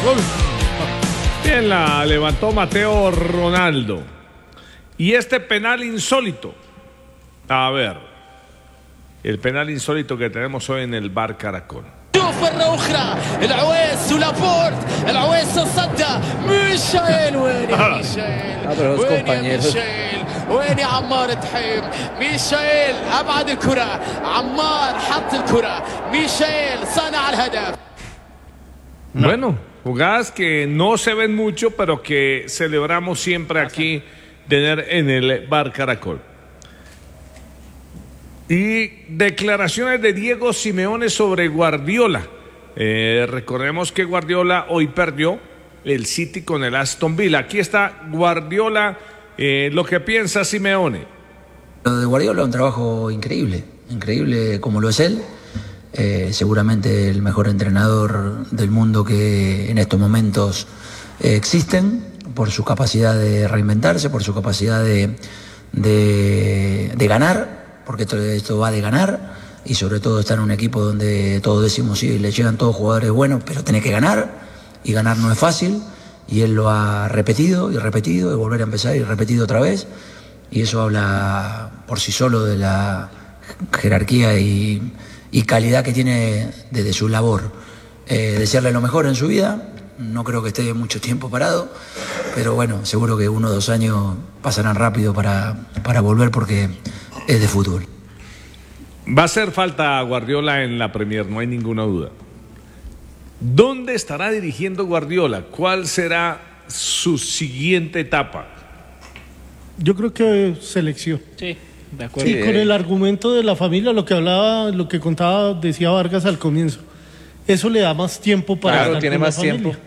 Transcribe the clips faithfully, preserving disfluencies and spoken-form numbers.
Bien, la levantó Mateo Ronaldo. Y este penal insólito. A ver, el penal insólito que tenemos hoy en el Bar Caracol. مرة أخرى العويس ولابورت العويس صدى ميشيل وين يا ميشيل وين يا ميشيل وين يا عمار تحيم ميشيل أبعد الكرة عمار حط الكرة ميشيل صنع الهدف. Bueno, jugadas que no se ven mucho, pero que celebramos siempre aquí tener en el Bar Caracol. Y declaraciones de Diego Simeone sobre Guardiola. Eh, recordemos que Guardiola hoy perdió el City con el Aston Villa. Aquí está Guardiola, eh, lo que piensa Simeone. Lo de Guardiola es un trabajo increíble, increíble como lo es él. Eh, seguramente el mejor entrenador del mundo que en estos momentos eh, existen, por su capacidad de reinventarse, por su capacidad de, de, de ganar. Porque esto, esto va de ganar y sobre todo estar en un equipo donde todos decimos sí, le llegan todos jugadores buenos, pero tenés que ganar y ganar no es fácil y él lo ha repetido y repetido y volver a empezar y repetido otra vez y eso habla por sí solo de la jerarquía y, y calidad que tiene desde su labor. Eh, desearle lo mejor en su vida, no creo que esté mucho tiempo parado, pero bueno, seguro que uno o dos años pasarán rápido para, para volver porque es de fútbol. Va a hacer falta Guardiola en la Premier, no hay ninguna duda. ¿Dónde estará dirigiendo Guardiola? ¿Cuál será su siguiente etapa? Yo creo que selección. Sí, de acuerdo. Sí, con el argumento de la familia, lo que hablaba, lo que contaba, decía Vargas al comienzo. Eso le da más tiempo para Claro, estar tiene con más la familia. tiempo.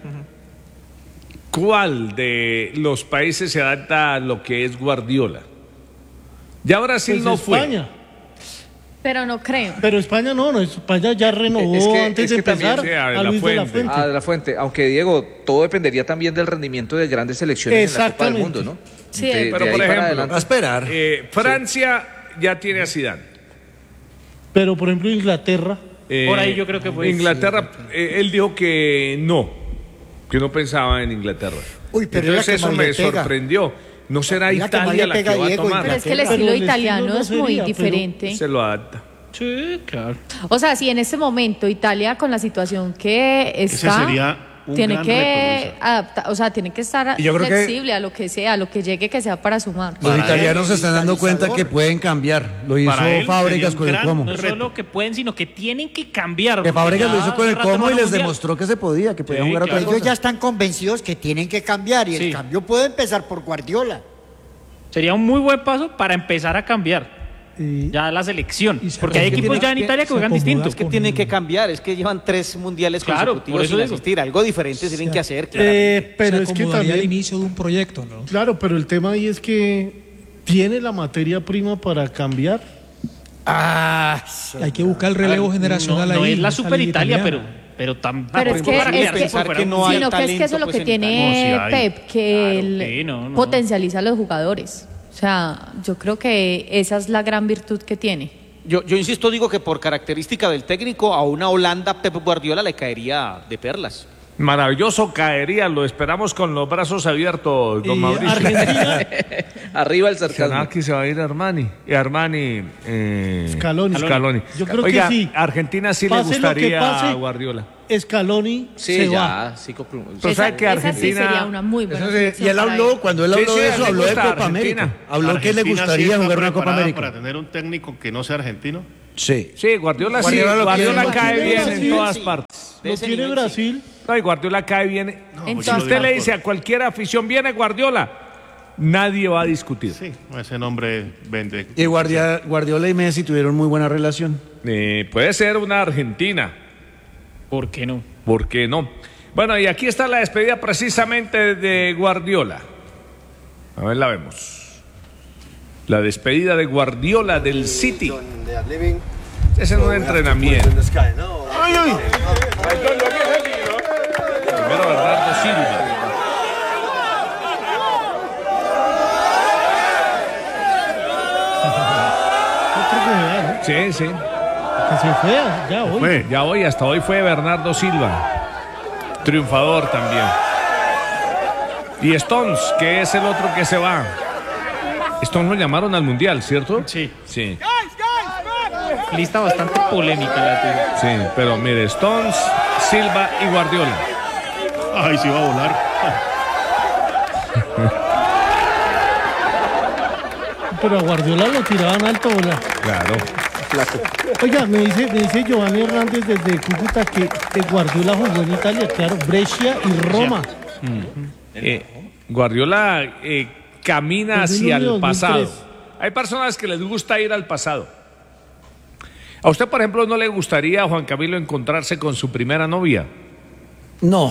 ¿Cuál de los países se adapta a lo que es Guardiola? Ya Brasil Pues no España. fue. Pero no creo. Pero España no, no, España ya renovó Es que- antes es de que también empezar sea de a la Luis de la Fuente. Fuente. Ah, de la Fuente. Aunque, Diego, todo dependería también del rendimiento de grandes selecciones en la Copa del Exactamente. Mundo, ¿no? Sí, De- pero de por ahí para ejemplo, adelante. A esperar. Eh, Francia ya tiene a Zidane. Pero por ejemplo Inglaterra, Eh, Por ahí yo creo que puede- Inglaterra, eh, él dijo que no, que no pensaba en Inglaterra. Uy, pero Entonces mira que eso mal me le pega. sorprendió. ¿No será Mira que mal Italia le la pega que va a Diego, tomar? Pero es que el Pero estilo el italiano estilo no es muy sería, pero- diferente. Se lo adapta. Sí, claro. O sea, si en este momento Italia con la situación que Ese está, sería un tiene gran que reto, adaptar, o sea, tiene que estar Y yo creo que- flexible a lo que sea, a lo que llegue, que sea para sumar. Los Para italianos él, se están dando cuenta que pueden cambiar. Lo hizo Para él Fábregas sería con un el gran Como. No reto. solo que pueden, sino que tienen que cambiar. Que porque Fábregas lo ya hizo con hace el rato Como no y van a les mundial. demostró que se podía, que podían Sí, jugar a claro. otra Ellos cosa. ya están convencidos que tienen que cambiar y Sí. el cambio puede empezar por Guardiola. Sería un muy buen paso para empezar a cambiar y- ya la selección. y se Porque hay acomoda- equipos ya en Italia que se juegan acomoda distinto. Es que Tienen que cambiar, es que llevan tres mundiales Claro, consecutivos por eso sin digo. asistir. Algo diferente tienen que hacer, claramente. eh, pero se es que acomodaría al también, inicio de un proyecto, ¿no? claro, pero el tema ahí es que tiene la materia prima para cambiar. Ah, Hay que buscar el relevo No, generacional no ahí. es la esa Super liga Italia, pero, italiana. pero tampoco Pero es que, para es quedarse que, por fuera. que no hay sino que es que eso es talento, lo que pues, en tiene Italia. No, sí hay. Pep, que él sí, no, no. potencializa a los jugadores. O sea, yo creo que esa es la gran virtud que tiene. Yo, yo insisto, digo que por característica del técnico, a una Holanda Pep Guardiola le caería de perlas. Maravilloso caería, lo esperamos con los brazos abiertos, don Y Mauricio. Argentina, Arriba el ¿Será sarcasmo. que se va a ir Armani? Y Armani... Eh, Scaloni. Scaloni. Yo creo Oiga, que sí. Argentina sí le Pase lo que gustaría pase. a Guardiola. Scaloni Sí, se ya, va. sí, conclu- Tú sabes que esa sí Argentina- sería una muy buena Eso sí, selección y él para habló, cuando él Sí, habló sí, de a él eso, le habló de gusta Copa Argentina. América. Habló que le ¿Argentina sí gustaría está jugar una Copa preparada América. para tener un técnico que no sea argentino? Sí. Sí, Guardiola, sí, Guardiola lo Guardiola quiere. cae bien en Sí, todas sí. partes. De No ese tiene nivel, sí. Brasil. No, y Guardiola cae bien. Entonces- Si usted le dice a cualquier afición, viene Guardiola, nadie va a discutir. Sí, ese nombre vende. Y Guardia- Guardiola y Messi tuvieron muy buena relación. Eh, puede ser una Argentina, ¿Por qué no? ¿por qué no? Bueno, y aquí está la despedida precisamente de Guardiola. A ver, la vemos. La despedida de Guardiola del City. Ese es un entrenamiento. ¡Ay, ay! Primero Bernardo Silva. Otro que vea, ¿no? Sí, sí. Que se fue ya hoy. Ya hoy, hasta hoy fue Bernardo Silva. triunfador también. Y Stones, que es el otro que se va. Stones lo llamaron al Mundial, ¿cierto? Sí. Sí. Lista bastante polémica la tuya. Sí, pero mire, Stones, Silva y Guardiola. Ay, sí va a volar. Pero a Guardiola lo tiraban alto, ¿verdad? Claro. Oiga, me dice, me dice Giovanni Hernández desde Cúcuta que, que Guardiola jugó en Italia, claro, Brescia y Roma. Mm. Eh, Guardiola eh, camina hacia el pasado. Hay personas que les gusta ir al pasado. ¿A usted, por ejemplo, no le gustaría, Juan Camilo, encontrarse con su primera novia? No.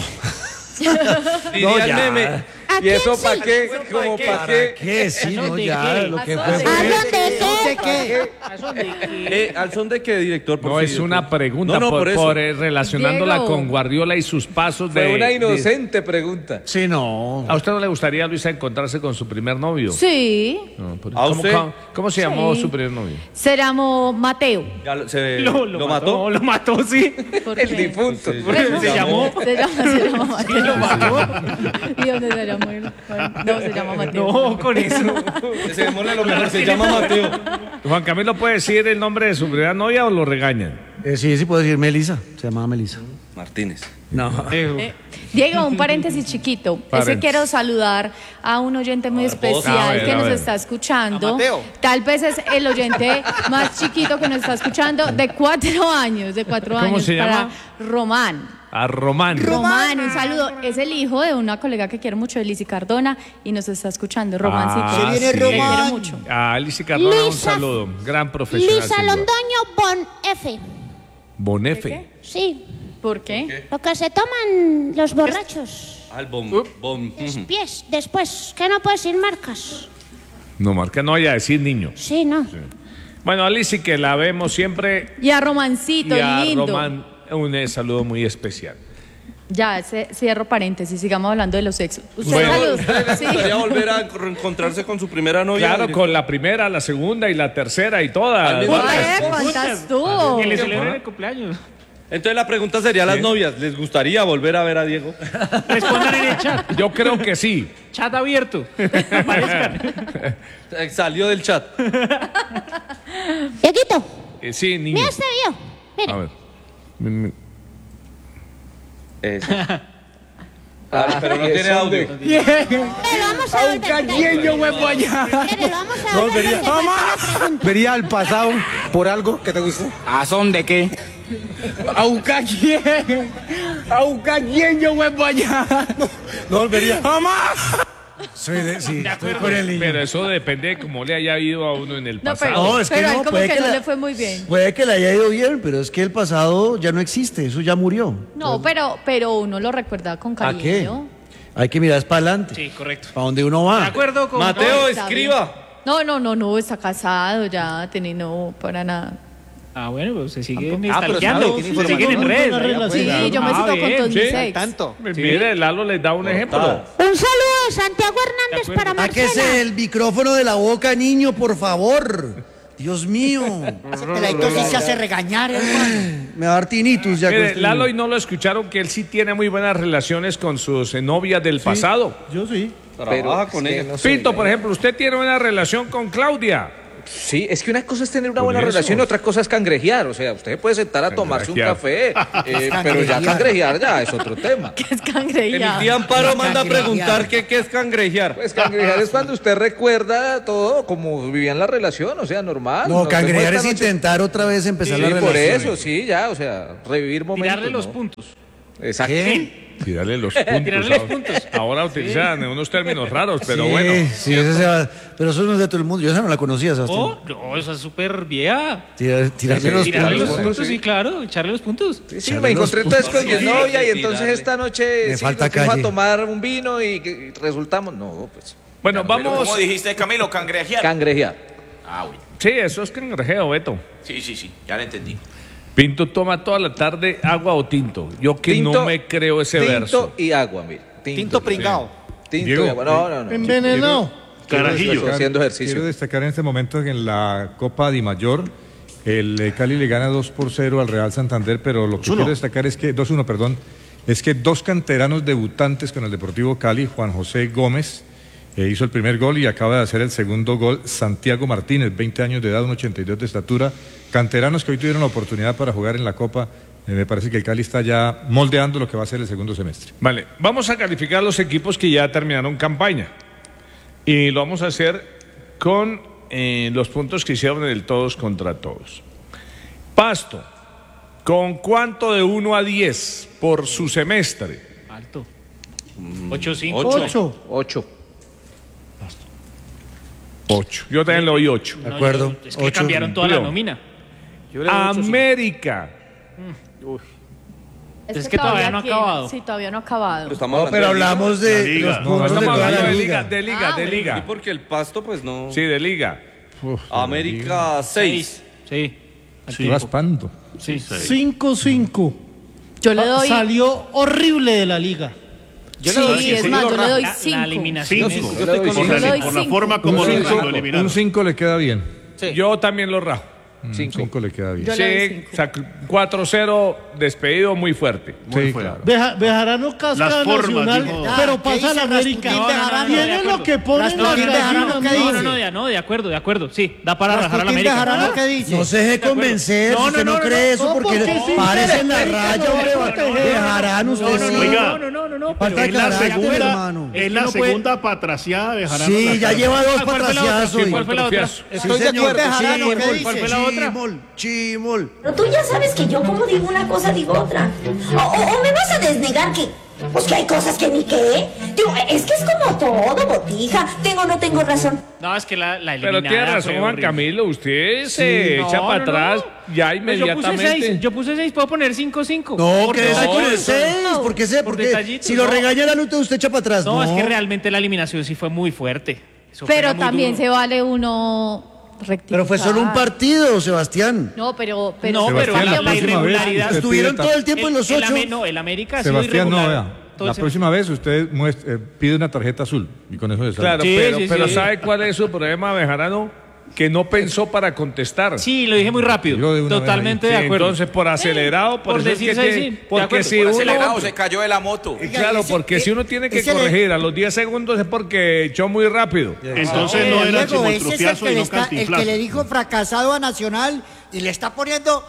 No, ya. ¿Y eso para qué? ¿Cómo para qué? ¿Qué? Sí, no, ya. Lo que fue. ¿De qué? Eh, ¿Al son de qué, director? Por No, si- es una pregunta No, no, por, por eso. por, eh, relacionándola Diego. con Guardiola y sus pasos de... Fue una de- inocente pregunta. Sí, no. ¿A usted no le gustaría, Luisa, encontrarse con su primer novio? Sí, No, por- ¿A ¿Cómo, usted? cómo- cómo se llamó Sí. su primer novio? se llamó Mateo. Ya lo, se, Lo, ¿lo mató? Lo mató, sí. ¿Por El qué? difunto. Bueno, Se llamó. Se llama, se llama Mateo. ¿Y dónde se llama él? No, se llama Mateo. No, con eso. Démosle lo mejor, se llama Mateo. Juan Camilo, ¿puede decir el nombre de su primera novia o lo regañan? Eh, sí, sí puedo decir Melissa. Se llamaba Melissa. Martínez. No. Eh, Diego, un paréntesis chiquito. Paréntesis. Ese quiero saludar a un oyente muy especial a ver, que a nos ver. está escuchando. A Mateo. Tal vez es el oyente más chiquito que nos está escuchando, de cuatro años, de cuatro ¿Cómo años, se para llama? Román. A Román. Román, un saludo. Es el hijo de una colega que quiero mucho, de Lizzy Cardona, y nos está escuchando. Romancito. Ah, Se viene sí. Le quiero Román. mucho. A Alicia Cardona, un Luisa- saludo. Gran profesional. Lisa sin duda. Londoño Bon F. Bonefe. Sí, ¿Por qué? lo que se toman los borrachos. Al bom, bom. Los pies, después, que no puedes ir marcas. No, marca, no vaya a decir niño. Sí, no. Bueno, Alicia, que la vemos siempre. Y a Romancito, Y a lindo. Román, un eh, saludo muy especial. Ya, ce- cierro paréntesis, sigamos hablando de los sexos. ¿Usted Bueno. salud? ¿Le Sí. gustaría volver a reencontrarse con su primera novia? Claro, con la primera, la segunda y la tercera y Al todas. mismo Oye, ¿cuántas tuvo? Que le celebren el cumpleaños. Entonces la pregunta sería a las novias, ¿les gustaría volver a ver a Diego? Respondan en el chat. Yo creo que sí. Chat abierto. Aparezcan. Eh, Salió del chat. Dieguito, Eh, sí, niño. mira este video. Mire. A ver. Mm, Eso. Ah, pero no tiene audio. Mire, lo vamos a ver. Mire, lo vamos a ver. desde- Vería al pasado por algo que te gustó. ¿A son de qué? ¿A buscar quién? ¿A buscar quién yo vuelvo allá? No volvería. ¡Jamás! Soy de, sí, estoy con el niño. Pero eso depende de cómo le haya ido a uno en el No, pasado. pero, No, es que pero a él no, como puede que, que no la- le fue muy bien. Puede que le haya ido bien, pero es que el pasado ya no existe, eso ya murió. No, pero, pero uno lo recuerda con ¿A qué? cariño. Hay que mirar para adelante. Sí, correcto. Para donde uno va. De acuerdo con... Mateo, No, está escriba. No, no, no, no, está casado ya, teniendo para nada. Ah, bueno, pues se siguen Ah, pero stalkeando. sabe, tiene Se siguen en información. redes. Una allá, pues. relación. Sí, yo me Ah, sigo con bien, todos sí. mis ex. Tanto. Mire, Lalo les da un ejemplo. Un saludo de Santiago Hernández para Sáquese Marcela. el micrófono de la boca, niño, por favor. Dios mío. Ese peladito sí se hace regañar, hermano. Me va a dar tinitus ya con Mire, este Lalo, niño. y no lo escucharon que él sí tiene muy buenas relaciones con sus eh, novias del pasado. Yo sí. Trabaja con ella. Pinto, por ejemplo, usted tiene una relación con Claudia. Sí, es que una cosa es tener una Por buena eso. relación y otra cosa es cangrejear. O sea, usted puede sentar a tomarse un café, eh, pero ya cangrejear ya es otro tema. ¿Qué es cangrejear? Mi tía Amparo manda a preguntar qué, qué es cangrejear. Pues cangrejear es cuando usted recuerda todo como vivían la relación, o sea, normal. No, Nos cangrejear vemos es esta noche. intentar otra vez empezar Sí, la relación. por eso, sí, ya, o sea, revivir momentos. Tirarle los ¿no? puntos. Exacto. Tirarle los puntos. Tirarle los ahora. puntos. Ahora utilizan unos términos raros, pero Sí, bueno. sí, ese se va- pero eso no es de todo el mundo. Yo esa no la conocía, Sebastián. Oh, no, esa es súper vieja. Tirar- tirarle los Tirarle los puntos. puntos, sí, claro. Echarle los puntos. Sí, sí, me encontré entonces con mi novia y entonces esta noche Me sí, falta nos fuimos calle. a tomar un vino y, y resultamos. No, pues. Bueno, vamos. ¿Cómo dijiste, Camilo? ¿Cangrejear? Cangrejear. Ah, bueno. Sí, eso es cangrejeo, Beto. Sí, sí, sí. Ya lo entendí. Pinto toma toda la tarde agua o tinto. Yo que Tinto- no me creo ese tinto verso. y agua, mire. Tinto, Tinto pringao. Tinto Diego, y agua. No, no, no. Envenenado. Carajillo. Haciendo ejercicio. Quiero destacar en este momento que en la Copa Di Mayor el eh, Cali le gana dos por cero al Real Santander, pero lo que quiero destacar es que dos uno, perdón, es que dos canteranos debutantes con el Deportivo Cali, Juan José Gómez, eh, hizo el primer gol y acaba de hacer el segundo gol, Santiago Martínez, veinte años de edad, un ochenta y dos de estatura, canteranos que hoy tuvieron la oportunidad para jugar en la Copa. Eh, me parece que el Cali está ya moldeando lo que va a ser el segundo semestre. Vale, vamos a calificar los equipos que ya terminaron campaña y lo vamos a hacer con eh, los puntos que hicieron en el todos contra todos. Pasto, ¿con cuánto de uno a diez por su semestre? Alto. ocho cinco. Ocho. Ocho. ocho. Yo también le doy ocho. No, De acuerdo. yo- es que Ocho. cambiaron toda la Julio. nómina. América. Es que todavía no ha tiene- acabado. Sí, todavía no ha acabado. Estamos No, pero hablamos de La liga. los No, No, puntos de estamos toda hablando la de liga. liga, de liga, Ah, de bueno. liga. porque el Pasto, pues no. Sí, de liga. América seis. Sí. Estoy raspando. Sí. cinco cinco. Yo le doy. Salió horrible de la liga. Yo le doy Sí, cinco. es más, yo le doy La, la cinco. eliminación. Cinco. Yo estoy con Por Yo le la, doy por la cinco. forma como Un lo, cinco- lo eliminaron. un cinco le queda bien. Sí. Yo también lo rajo. Un Cinco. cinco le queda bien. Yo le doy Sí, cinco. o sea, cuatro cero, despedido muy fuerte. Sí, fuerte. claro. Beja- Bejarano casca Las formas, Nacional, dijo. pero ¿Qué pasa dice la América. Rasputín No, no, no, no, Tiene de lo acuerdo. que ponen las Rasputín Bejarano, gallinas. ¿qué No, dice? no, no, ya, no, de acuerdo, de acuerdo. Sí, da para rajar a la Rasputín América. Bejarano, ¿qué dice? No se deje convencer, No, no, usted no, no, no, cree no, eso no, porque, porque sí, parece en la América raya, no hombre. va a proteger. Bejarano, usted No, no, sí. no, Oiga. no, no, no, no, no, Falta pero Es la carácter, segunda, hermano. es que la no puede- segunda patraciada de Jarano. Sí, ya lleva dos ¿Cuál fue la otra? patraciazos. ¿Cuál fue la otra? Estoy de señor. acuerdo. Bejarano, Sí, ¿qué ¿cuál- dice? ¿Cuál fue la otra? Chimol, chimol. Pero tú ya sabes que yo como digo una cosa, digo otra. O, o- o me vas a desnegar que, pues que hay cosas que ni qué. Digo, es que es como todo, botija. Tengo o no tengo razón. No, es que la, la Pero eliminada tiene razón fue Juan horrible. Camilo, usted se No, echa no, para no. atrás ya Pues yo puse inmediatamente. seis, yo puse seis, puedo poner cinco cinco. No, Por que ese detallito. con el seis, porque sé, Por porque detallito, si lo no. regaña la nota usted echa para atrás. No, No, es que realmente la eliminación sí fue muy fuerte. Eso fue Pero muy también duro. se vale uno rectificar. Pero fue solo un partido, Sebastián. No, pero, pero No, pero Sebastián, la, la la próxima vez irregularidad. usted Estuvieron pide todo el tiempo en los El- el ocho. Ame- no, el América ha sido Sebastián, no, irregular. vea. Todo La ese- próxima vez usted muestra- eh, pide una tarjeta azul y con eso se sale. Claro, Sí, pero, sí, pero sí. ¿sabe cuál es su problema, Bejarano? Que no pensó para contestar. Sí, lo dije muy rápido. Yo de una vez Totalmente Sí, de acuerdo. entonces por acelerado, por, por eso es decir que seis, tiene- sí, de porque acuerdo. si Por uno Acelerado, se cayó de la moto. claro, ese- porque si uno tiene que ese le- corregir a los diez segundos es porque echó muy rápido. Entonces no era Diego, ese es el chimoltrufiazo que, y le no está, el que cantinflazo. le dijo fracasado a Nacional y le está poniendo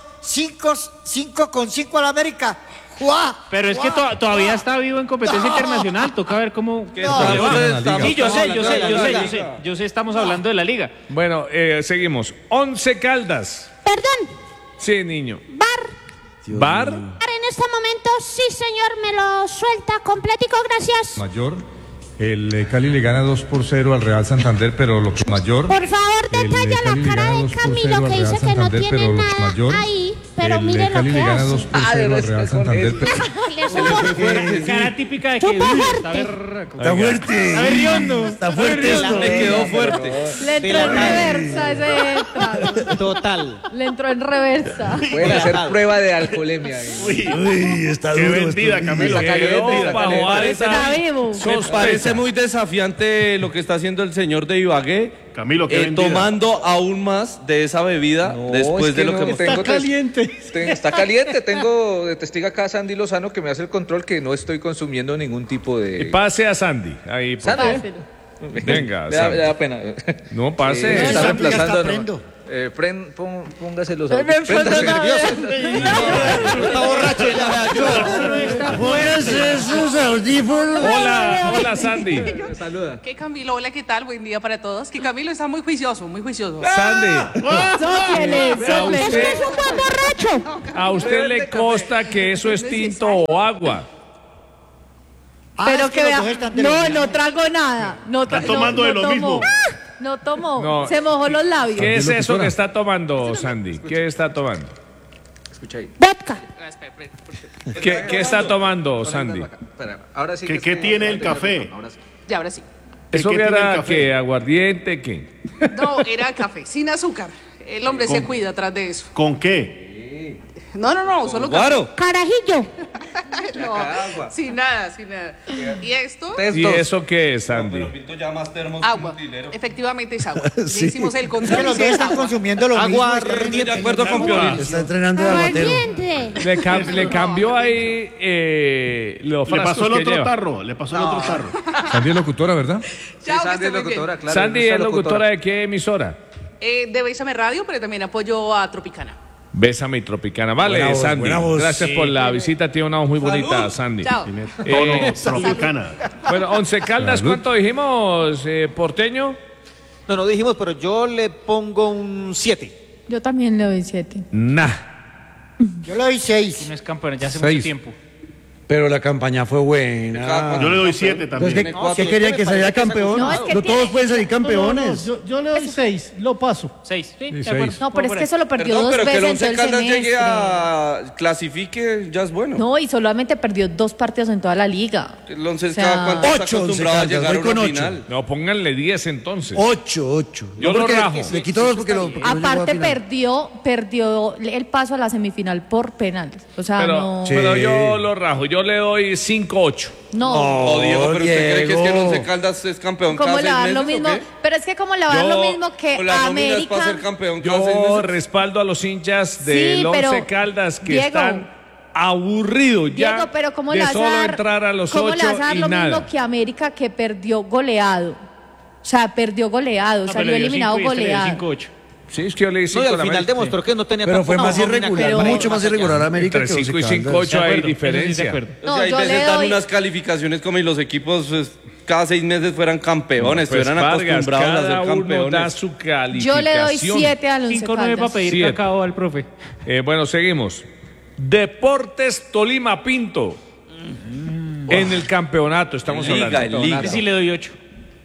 cinco con cinco a la América. ¡Juá! Pero es que ¡Juá! to- todavía ¡Juá! está vivo en competencia No. internacional. Toca ver cómo. No. cómo le va. Estamos- Sí, estamos Sí, yo sé, yo hablando sé, de la yo sé, liga. yo sé. Yo sé, estamos hablando de la liga. Bueno, eh, seguimos. Once Caldas. Perdón, Sí, niño. Bar. Bar. Bar en este momento, sí señor, me lo suelta completico, gracias. Mayor. El eh, Cali le gana dos por cero al Real Santander, pero lo que mayor. Por favor, el, detalla eh, la Cali le cara gana de dos por Camilo cero al que Real dice que no Santander, tiene pero lo nada mayor, ahí, pero el, eh, mire lo Cali que le gana hace. dos por Ah, cero pero al está Real con Santander, él. pero Le supo- Cara típica de que. Chupa uy, fuerte. está berraco. Está fuerte. Está berriondo. Está fuerte esto. Le quedó fuerte. le entró en reversa ese trago. Total. Le entró en reversa. Pueden hacer prueba de alcoholemia. Uy, Uy, está qué duro. vendida, esto. Camilo. Quedó Qué vendida. bajo alta. Está vivo. Me parece muy desafiante lo que está haciendo el señor de Ibagué. Camilo, qué eh, vendida. tomando aún más de esa bebida No, después es de que lo no, que hemos está Está caliente. Ten- Está caliente, tengo de testigo acá a Sandy Lozano que me hace el control que no estoy consumiendo ningún tipo Y de... pase a Sandy. Ahí, por Sandy. favor. Páselo. Venga, me, da, Sandy. me da pena. No pase. Eh, está Sandy ya está reemplazando. prendo. Eh, pren- pon- póngase los Me audífonos. Préndase. nervioso. Está borracho ya. Póngase esos audífonos. Hola, hola Sandy. Saluda. Que Camilo, hola, ¿qué tal? Buen día para todos. Que Camilo está muy juicioso, muy juicioso. Sandy, Sóplele, a sóplele. Es que usted, es un buen borracho. a usted le consta que eso es tinto o agua. Ah, Pero es que los vea, dos están de no, lo no trago nada. No, tra- Están tomando no, de no lo tomó. mismo. No tomó, No. se mojó los labios. ¿Qué es eso locutora. que está tomando, Sandy? ¿Qué está tomando? Escucha ahí. Vodka. Ah, espera, espera, espera. ¿Qué, qué está tomando, Sandy? Espera, ahora sí ¿Qué- que qué esté- tiene el café? Ahora sí. Ya, ahora sí. ¿Eso ¿Qué que tiene el era café? que aguardiente, qué? No, era café, sin azúcar. El hombre se cuida atrás de eso. ¿Con qué? No, no, no, solo Guaro. Carajillo. No, sin nada, sin nada. ¿Y esto? ¿Y eso qué es, Sandy? Agua. Efectivamente es agua. Ya Sí. hicimos el Es que control. los y dos es están agua. consumiendo lo mismo. Agua están ardiente. teniendo- De acuerdo con Piolín. Está entrenando de aguatero. Le, cam- le cambió ahí eh, los Le frascos pasó el que otro lleva. tarro, le pasó el otro tarro. Sandy es locutora, ¿verdad? Chao, que Sandy esté es muy bien. locutora, claro. Sandy usted es locutora de qué emisora? Eh, de Bésame Radio, pero también apoyo a Tropicana. Bésame y Tropicana. Vale, Buena voz, Sandy. buena voz. Gracias Sí. por la visita. Tiene una voz muy bonita, Sandy. Chao. Eh, Tropicana. bueno, Once Caldas, Salud. ¿cuánto dijimos, eh, porteño? No, no dijimos, pero yo le pongo un siete. Yo también le doy siete. Nah. Yo le doy seis. No es campeón, ya hace Seis. mucho tiempo. Pero la campaña fue buena. Yo le doy siete también. Entonces, ¿qué, ¿qué quería que saliera campeón? No, No, es que todos tiene- pueden salir No, campeones. no, yo, yo le doy seis, lo paso. Seis. Sí, Sí, de seis. acuerdo. No, pero es que eso lo perdió Perdón, dos pero que veces el en Once todo el Caldas semestre. llegue a clasifique ya es bueno. No, y solamente perdió dos partidos en toda la liga. El Once O sea, cada cuánto está Ocho, Once acostumbrado a Caldas, llegar a voy con una ocho. final. No, pónganle diez entonces. Ocho, ocho. Yo No, lo porque rajo. Le quito dos porque lo. porque no llegó a Aparte final. perdió, perdió el paso a la semifinal por penales. O sea, Pero, no. Sí. pero yo lo rajo. Yo le doy cinco ocho. No. Oh, Diego, pero usted cree que es que el Diego. Once Caldas es campeón ¿Cómo cada le va a seis dar lo meses, mismo? ¿o qué? Pero es que como le va a dar Yo- lo mismo que O la a nómina es para ser América. campeón cada seis Yo meses. respaldo a los hinchas Sí, del pero, Once Caldas que Diego, están aburridos ya Diego, pero ¿cómo de le vas solo a dar, entrar a los ¿cómo le ocho vas a dar y lo nada. mismo que América que perdió goleado? O sea, perdió goleado, No, salió pero le dio eliminado cinco y este le dio goleado. cinco ocho. Sí, es que yo le di No, cinco y a al la final América. demostró que no tenía Pero fue tampoco más una nómina irregular, que- mucho más irregular América Entre que cinco y Once cinco, Caldas. ocho De hay acuerdo, eso sí, de diferencia. acuerdo. O No, sea, hay yo veces le dan doy- unas calificaciones como si los equipos pues, cada seis meses fueran campeones, Pues, estuvieran Vargas, acostumbrados a cada ser uno da campeones. su calificación. Yo le doy siete al Once cinco nueve para Caldas. pedir Siete. cacao al profe. Eh, bueno, seguimos. Deportes Tolima Pinto. En el campeonato estamos En Liga, hablando. en Liga. Yo sí le doy ocho.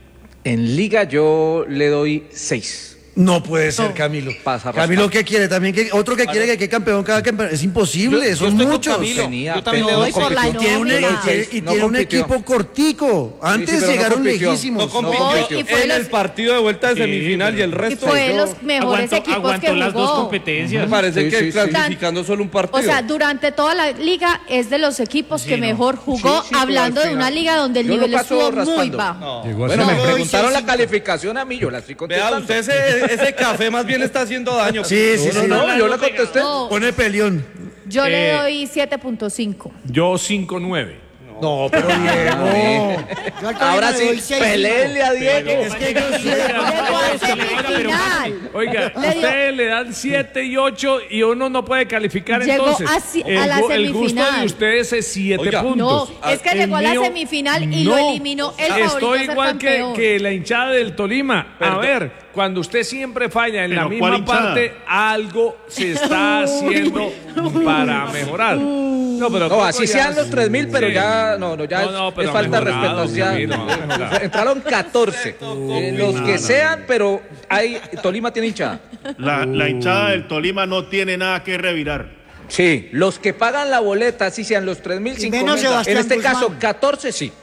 En Liga yo le doy seis. No puede ser, Camilo. Pasa Camilo, raspado. ¿qué quiere? También que otro que quiere que quede campeón cada campeón. Es imposible, Yo- yo son estoy con muchos. Camilo. Tenía- Yo también le pero doy no por la Y tiene, un, nómina. y tiene- y No tiene un compitió. equipo cortico. Antes sí, pero no llegaron compitió. lejísimos. No compitió No, y fue en los- el partido de vuelta de Sí, semifinal y el Y resto. fue de yo- los mejores Aguantó, equipos aguantó que las dos jugó. competencias. Me parece Sí, que sí, sí. clasificando solo un partido. O sea, durante toda la liga es de los equipos que no. mejor jugó, Sí, sí, pero hablando al de una final- liga donde el Yo lo nivel paso estuvo muy raspando. bajo. Llegó a Bueno, me semifinal. preguntaron la calificación a mí, yo la estoy Vea, contestando. usted ese, ese café más bien está haciendo daño. Sí, sí, sí. No, yo la contesté. No, Pone peleón. yo le Eh, doy siete punto cinco. Yo cinco nueve. No, pero Diego. Yo al Tolima Ahora le sí, doy seis. peleenle a Diego. Es que yo sé. Llegó a semifinal. Oiga, Le dio- ustedes le dan siete y ocho y uno no puede calificar Llegó entonces. a si- a el, la gu- el gusto semifinal. de ustedes es siete Oiga, No, puntos. es que El llegó a la mío, semifinal y no. lo eliminó el favorito Estoy a ser igual que, campeón. que la hinchada del Tolima. Perdón. A ver, cuando usted siempre falla en la Pero, ¿cuál misma hinchada? parte, algo se está haciendo para mejorar. No, pero No, Coco así ya- sean los tres mil, pero Sí. ya, no, no, ya No, no, es, pero es falta de mejorado, respeto. Ya, sí, no, mejorado. entraron catorce. Eh, los que sean, pero hay, Tolima tiene hinchada. La, la hinchada del Tolima no tiene nada que revirar. Sí, los que pagan la boleta, así sean los tres mil, Y cinco menos mil. En Sebastián este Guzmán. caso, catorce sí.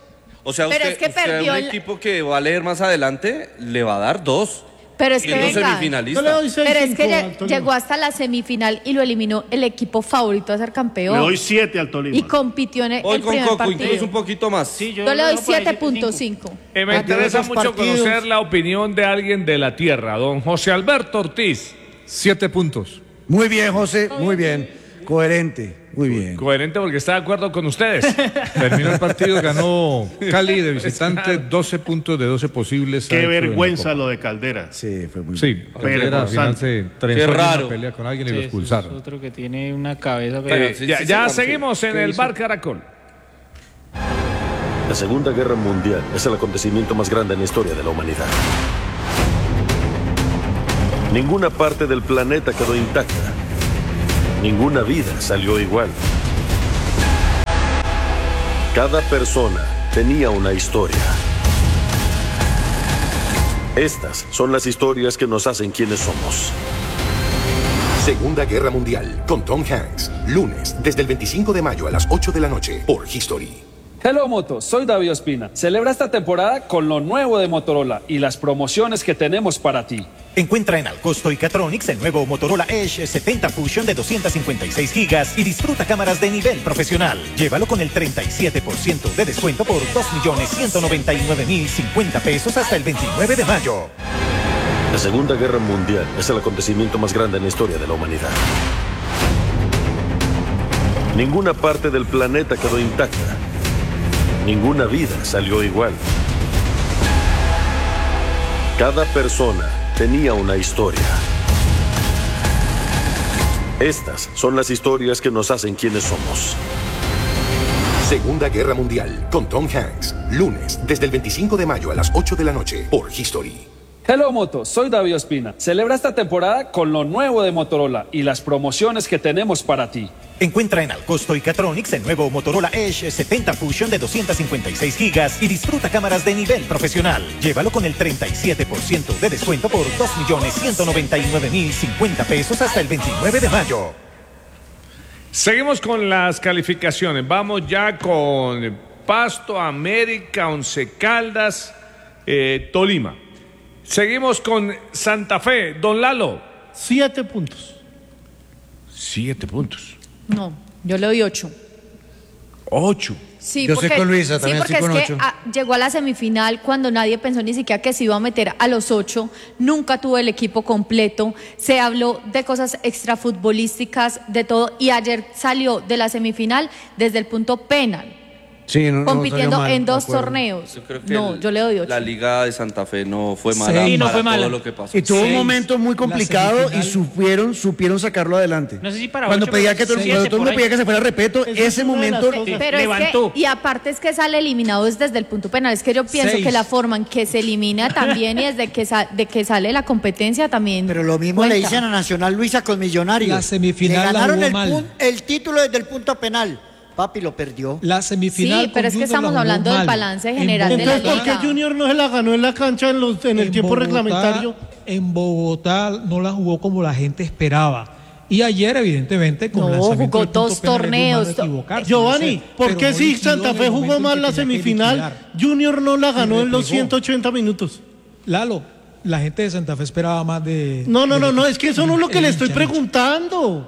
O sea, Pero usted, es que usted a perdió un el- equipo que va a leer más adelante le va a dar dos. Pero es Y que no venga, Yo le semifinalista. doy seis, pero es que cinco lle- al Tolima. llegó hasta la semifinal y lo eliminó el equipo favorito a ser Le campeón. doy siete al Tolima. Y compitió en el, Hoy el con primer Coco, partido. incluso un poquito más. Sí, Yo le doy dejo por ahí siete punto cinco. Eh, me Ah, interesa esos mucho partidos. conocer la opinión de alguien de la tierra, don José Alberto Ortiz. Siete puntos. Muy bien, José, muy bien. Coherente, muy bien. Coherente porque está de acuerdo con ustedes. Terminó el partido, ganó Cali de visitante, doce puntos de doce posibles. Qué ha hecho en la vergüenza Copa. lo de Caldera. Sí, fue muy Sí, Caldera al final se trenzó en raro. una pelea con alguien y Sí, lo ese expulsaron. Es otro que tiene una cabeza. Eh, sí, ya sí, ya sí, seguimos en ¿qué el hizo? Bar Caracol. La Segunda Guerra Mundial es el acontecimiento más grande en la historia de la humanidad. Ninguna parte del planeta quedó intacta. Ninguna vida salió igual. Cada persona tenía una historia. Estas son las historias que nos hacen quienes somos. Segunda Guerra Mundial con Tom Hanks. Lunes, desde el veinticinco de mayo a las ocho de la noche por History. Hello Moto, soy David Ospina. Celebra esta temporada con lo nuevo de Motorola y las promociones que tenemos para ti. Encuentra en Alcosto y Catronics el nuevo Motorola Edge setenta Fusion de doscientos cincuenta y seis gigas y disfruta cámaras de nivel profesional. Llévalo con el treinta y siete por ciento de descuento por dos millones ciento noventa y nueve mil cincuenta pesos hasta el veintinueve de mayo. La Segunda Guerra Mundial es el acontecimiento más grande en la historia de la humanidad. Ninguna parte del planeta quedó intacta. Ninguna vida salió igual. Cada persona tenía una historia. Estas son las historias que nos hacen quienes somos. Segunda Guerra Mundial con Tom Hanks. Lunes, desde el veinticinco de mayo a las ocho de la noche por History. Hello Moto, soy David Ospina. Celebra esta temporada con lo nuevo de Motorola y las promociones que tenemos para ti. Encuentra en Alcosto y Catronics el nuevo Motorola Edge setenta Fusion de doscientos cincuenta y seis gigas y disfruta cámaras de nivel profesional. Llévalo con el treinta y siete por ciento de descuento por dos millones ciento noventa y nueve mil cincuenta pesos hasta el veintinueve de mayo. Seguimos con las calificaciones. Vamos ya con Pasto, América, Once Caldas, eh, Tolima. Seguimos con Santa Fe. Don Lalo. Siete puntos. Siete puntos. No, yo le doy ocho. Ocho. Sí, Yo porque, estoy con Luisa, sí, también porque estoy con es que ocho. a, llegó a la semifinal cuando nadie pensó ni siquiera que se iba a meter a los ocho. Nunca tuvo el equipo completo. Se habló de cosas extrafutbolísticas, de todo. Y ayer salió de la semifinal desde el punto penal. Sí, no, compitiendo no mal, en dos de acuerdo. torneos. Yo creo que No, el- yo le doy ocho. La Liga de Santa Fe no fue mala Sí, no para fue mala. todo lo que pasó. Y tuvo un Seis. momento muy La complicado y semifinal. supieron, supieron sacarlo adelante. No sé si para Cuando ocho, pedía pero que todo, siete cuando todo el por mundo ahí. pedía que se fuera a repeto, Esa es ese una de las momento cosas. Pero es levantó. que, y aparte es que sale eliminado es desde el punto penal. Es que yo pienso Seis. que la forma en que se elimina también y desde que, sa- de que sale la competencia también. Pero lo mismo le cuenta. dicen a Nacional Luisa con Millonarios. La semifinal Le la ganaron jugó el, mal. pun- el título desde el punto penal. Papi lo perdió. La semifinal Sí, pero con es que Junior estamos la jugó hablando del mal. balance En general de la Bogotá- Entonces, ¿por qué liga. Junior no se la ganó en la cancha en, los, en el en tiempo Bogotá- reglamentario? En Bogotá no la jugó como la gente esperaba. Y ayer, evidentemente, con No, lanzamiento jugó del punto dos penal, es torneos. humano equivocarse, Giovanni, no sé, ¿por pero qué no si liquidó Santa en Fe el jugó momento mal en la que tenía que semifinal? liquidar? Junior no la ganó en los replegó. ciento ochenta minutos. Lalo, la gente de Santa Fe esperaba más de... No, no, del no, no, equipo. es que eso no es lo que El le estoy hincha, el hincha. preguntando.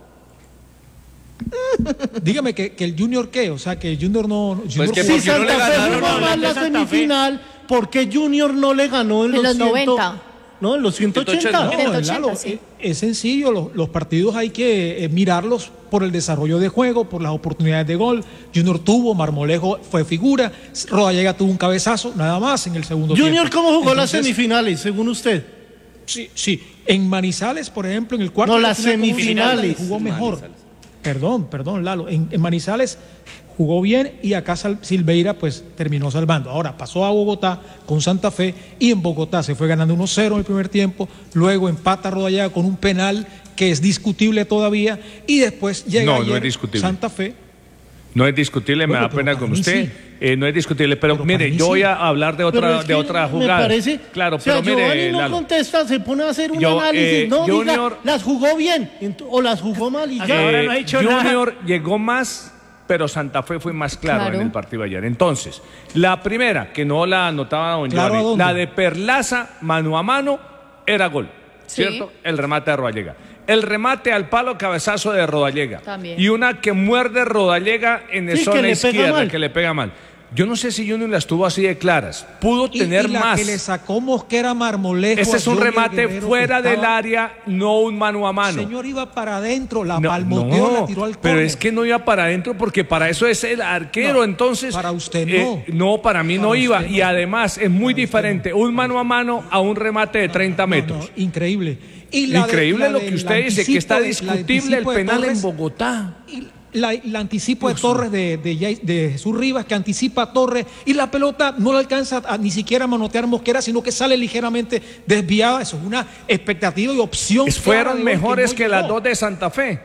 Dígame que, que el Junior qué, o sea, que el Junior no... Junior que jugó- Si Santa Fe jugó mal la semifinal, ¿por qué Junior no le ganó en, En los ciento noventa. No, en los ciento ochenta. No, ciento ochenta, Lalo, sí. es, es sencillo, los, los partidos hay que eh, mirarlos por el desarrollo de juego, por las oportunidades de gol. Junior tuvo, Marmolejo fue figura, Rodallega tuvo un cabezazo, nada más en el segundo tiempo. Junior, ¿cómo jugó las Entonces, semifinales, según usted? Sí, sí, en Manizales, por ejemplo, en el cuarto No, de las final, como semifinales. jugó mejor. Perdón, perdón, Lalo, en, en Manizales jugó bien y acá Sal- Silveira pues terminó salvando. Ahora pasó a Bogotá con Santa Fe y en Bogotá se fue ganando uno cero en el primer tiempo, luego empata Rodallega con un penal que es discutible todavía y después llega No, no ayer es discutible. Santa Fe. No es discutible, me Bueno, da pero pena para con mí usted. sí. Eh, no es discutible, pero, Pero para mire, mí yo sí. voy a hablar de Pero otra, es de que otra jugada. Me parece, Claro, o sea, pero Giovanni mire, no Lalo, contesta, se pone a hacer un Yo, análisis. eh, no, diga, Junior- las jugó bien ent- o las jugó mal y ya. eh, no ha hecho Junior llegó más, pero Santa Fe fue más claro, Claro. en el partido ayer. Entonces, la primera, que no la anotaba don ¿Claro Giovanni, a dónde? la de Perlaza, mano a mano, era gol, Sí. ¿cierto? El remate de Rodallega. El remate al palo, cabezazo de Rodallega. También. Y una que muerde Rodallega en Sí, zona que le pega izquierda, mal. que le pega mal. Yo no sé si Junior las tuvo así de claras. Pudo Y, tener y la más. que le sacó Mosquera a Marmolejo. Ese a es un Junior remate Guerrero, fuera que del estaba- área, no un mano a mano. Señor, iba para adentro, la No, palmoteó, no, la tiró al pero córner. es que no iba para adentro porque para eso es el arquero, No, entonces... para usted eh, no. no, para mí Para no iba. usted Y no. además es muy diferente un mano a mano a un remate de treinta No, metros. no, increíble. Y la de- Increíble la lo que del usted dice, que está anticipo de- la discutible el anticipo de penal en Torres, Bogotá. y la, el anticipo de Torres de, de, Jay- de Jesús Rivas, que anticipa a Torres, y la pelota no le alcanza a, ni siquiera a manotear Mosquera, sino que sale ligeramente desviada. Eso es una expectativa y opción. clara Fueron de gol mejores no que las llegó. dos de Santa Fe.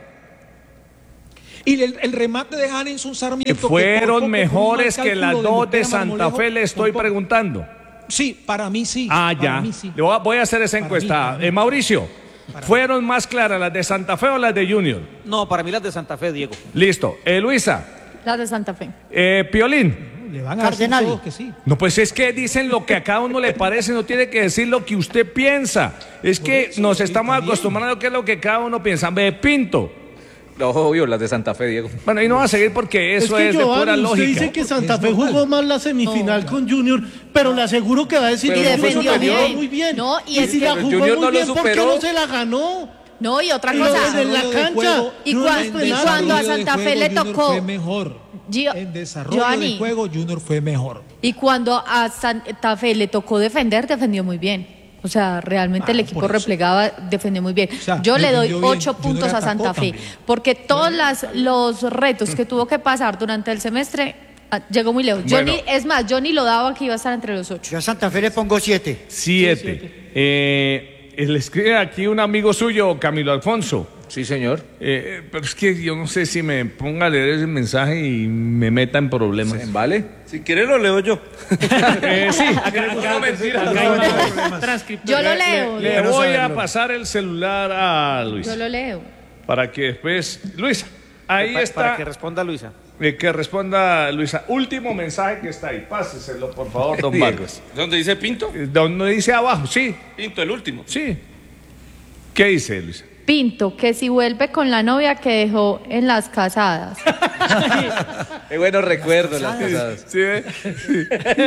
Y el, el remate de Hanenson Sarmiento. que por Fueron poco, con un mejores mal que las cálculo dos de Mosquera Santa Marmolejo, Fe, le estoy por poco- preguntando. Sí, para mí sí. Ah, para ya. mí sí. Le voy a- Voy a hacer esa Para encuesta. mí, para mí. Eh, Mauricio, ¿fueron más claras las de Santa Fe o las de Junior? No, para mí las de Santa Fe, Diego. Listo. Eh, Luisa, Las de Santa Fe. eh, Piolín. Le van a decir todos que sí. No, pues es que dicen lo que a cada uno le parece, no tiene que decir lo que usted piensa. Es Por que eso, nos y estamos también- acostumbrando a que es lo que cada uno piensa. Ve, Pinto. No, obvio, las de Santa Fe, Diego. Bueno, y no va a seguir porque eso es, que de Giovanni, pura usted lógica. dice que Santa Fe jugó mal la semifinal con Junior, pero le aseguro que va a decir Pero que no fue defendió superior. muy bien. No, y y es si que- la Pero jugó Junior muy no lo bien, ¿por qué superó. no se la ganó? No, y otra Y cosa. lo- en la cancha. Y, no cua- es y penal. cuando a Desarrollo de Santa Fe juego, le Junior tocó. fue mejor. Gio- En desarrollo Giovanni, del juego, Junior fue mejor. y cuando a Santa Fe le tocó defender, defendió muy bien. O sea, realmente el equipo replegaba, defendió muy bien. sea, Yo le doy defendió bien, ocho Junior puntos a atacó Santa Fe, también. porque todos las, los retos que tuvo que pasar durante el semestre ah, llegó muy lejos. Yo Bueno. ni- es más, yo ni lo daba que iba a estar entre los ocho. Yo a Santa Fe le pongo siete. Siete. Eh, le escribe aquí un amigo suyo, Camilo Alfonso. Sí, señor. Eh, pero es que yo no sé si me ponga a leer ese mensaje y me meta en problemas. ¿Vale? Si quiere lo leo yo. Eh, sí. No, mentira. Acá hay una transcriptora. Yo lo leo. Le Diego. voy a pasar el celular a Luisa. Yo lo leo. Para que después. Luisa, ahí Pa- está. Para que responda Luisa. Eh, que responda Luisa. Último mensaje que está ahí. Páseselo, por favor, don Diego. Vargas. ¿Dónde dice Pinto? Eh, Donde dice abajo, sí. Pinto, el último. Sí. ¿Qué dice Luisa? Pinto, que si vuelve con la novia que dejó en las casadas. Qué buenos recuerdos las casadas. Sí, ¿eh? Sí.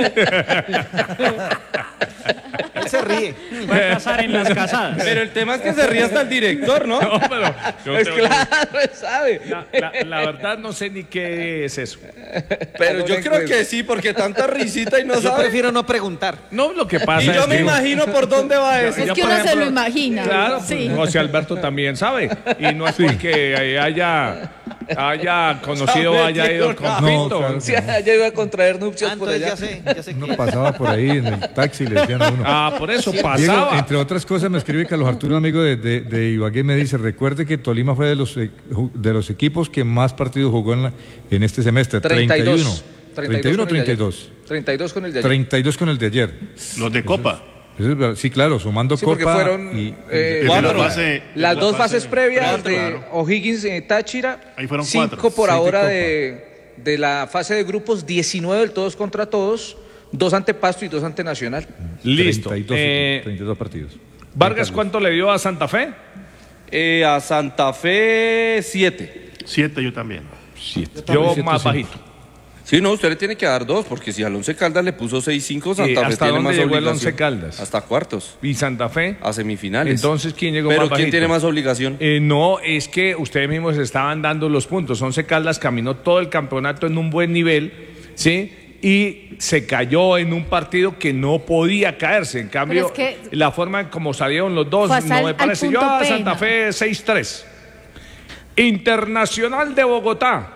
Él se ríe. Va a casar en las casadas. Pero el tema es que se ríe hasta el director, ¿no? No, pero yo Pues tengo- claro, sabe. La, la- la verdad no sé ni qué es eso. Pero No yo me creo acuerdo. que sí, porque tanta risita y no Yo sabe. prefiero no preguntar. No, lo que pasa Y es yo me que- imagino por dónde va eso. Es Ya, que por uno se ejemplo, lo imagina. Claro, Sí. pues, José Alberto también sabe. Y no es porque haya, haya conocido o haya ido con No, Pinto. claro. Sí, ya iba a contraer nupcias Ah, por entonces allá. ya sé, ya sé Uno que... pasaba por ahí en el taxi y le decían a uno. Ah, por eso Diego, pasaba. entre otras cosas, me escribe Carlos Arturo, un amigo de, de, de Ibagué, me dice, recuerde que Tolima fue de los, eh, ju- de los equipos que más partidos jugó en, la- en este semestre. treinta y dos. treinta y uno o con el de treinta y ayer. dos. treinta y dos con el de ayer. treinta y dos con el de ayer. Los de Copa. Eso es verdad. Sí, claro, sumando Sí, porque Copa fueron y... eh, y cuatro. la fase- las la dos fase- fases previas cuatro, de claro. O'Higgins eh, Táchira. Ahí fueron cinco cuatro. por Seis de ahora Copa. de, de la fase de grupos, diecinueve del todos contra todos, dos ante Pasto y dos ante Nacional. Listo. treinta y dos, Eh, treinta y dos partidos. Vargas, ¿cuánto le dio a Santa Fe? Eh, a Santa Fe, siete. Siete yo también. Yo siete, más sí. bajito. Sí, no, usted le tiene que dar dos, porque si al Once Caldas le puso seis cinco, Santa ¿Y Fe hasta tiene dónde más llegó el obligación. Once Caldas? Hasta cuartos, ¿Y Santa Fe? a semifinales. Entonces, ¿quién llegó Pero más ¿quién bajito? tiene más obligación? Eh, no, es que ustedes mismos estaban dando los puntos. Once Caldas caminó todo el campeonato en un buen nivel, ¿sí? Y se cayó en un partido que no podía caerse. En cambio, Pero es que- la forma en como salieron los dos Fue hasta no el- me al parece. Yo punto a pena. Santa Fe seis tres. Internacional de Bogotá.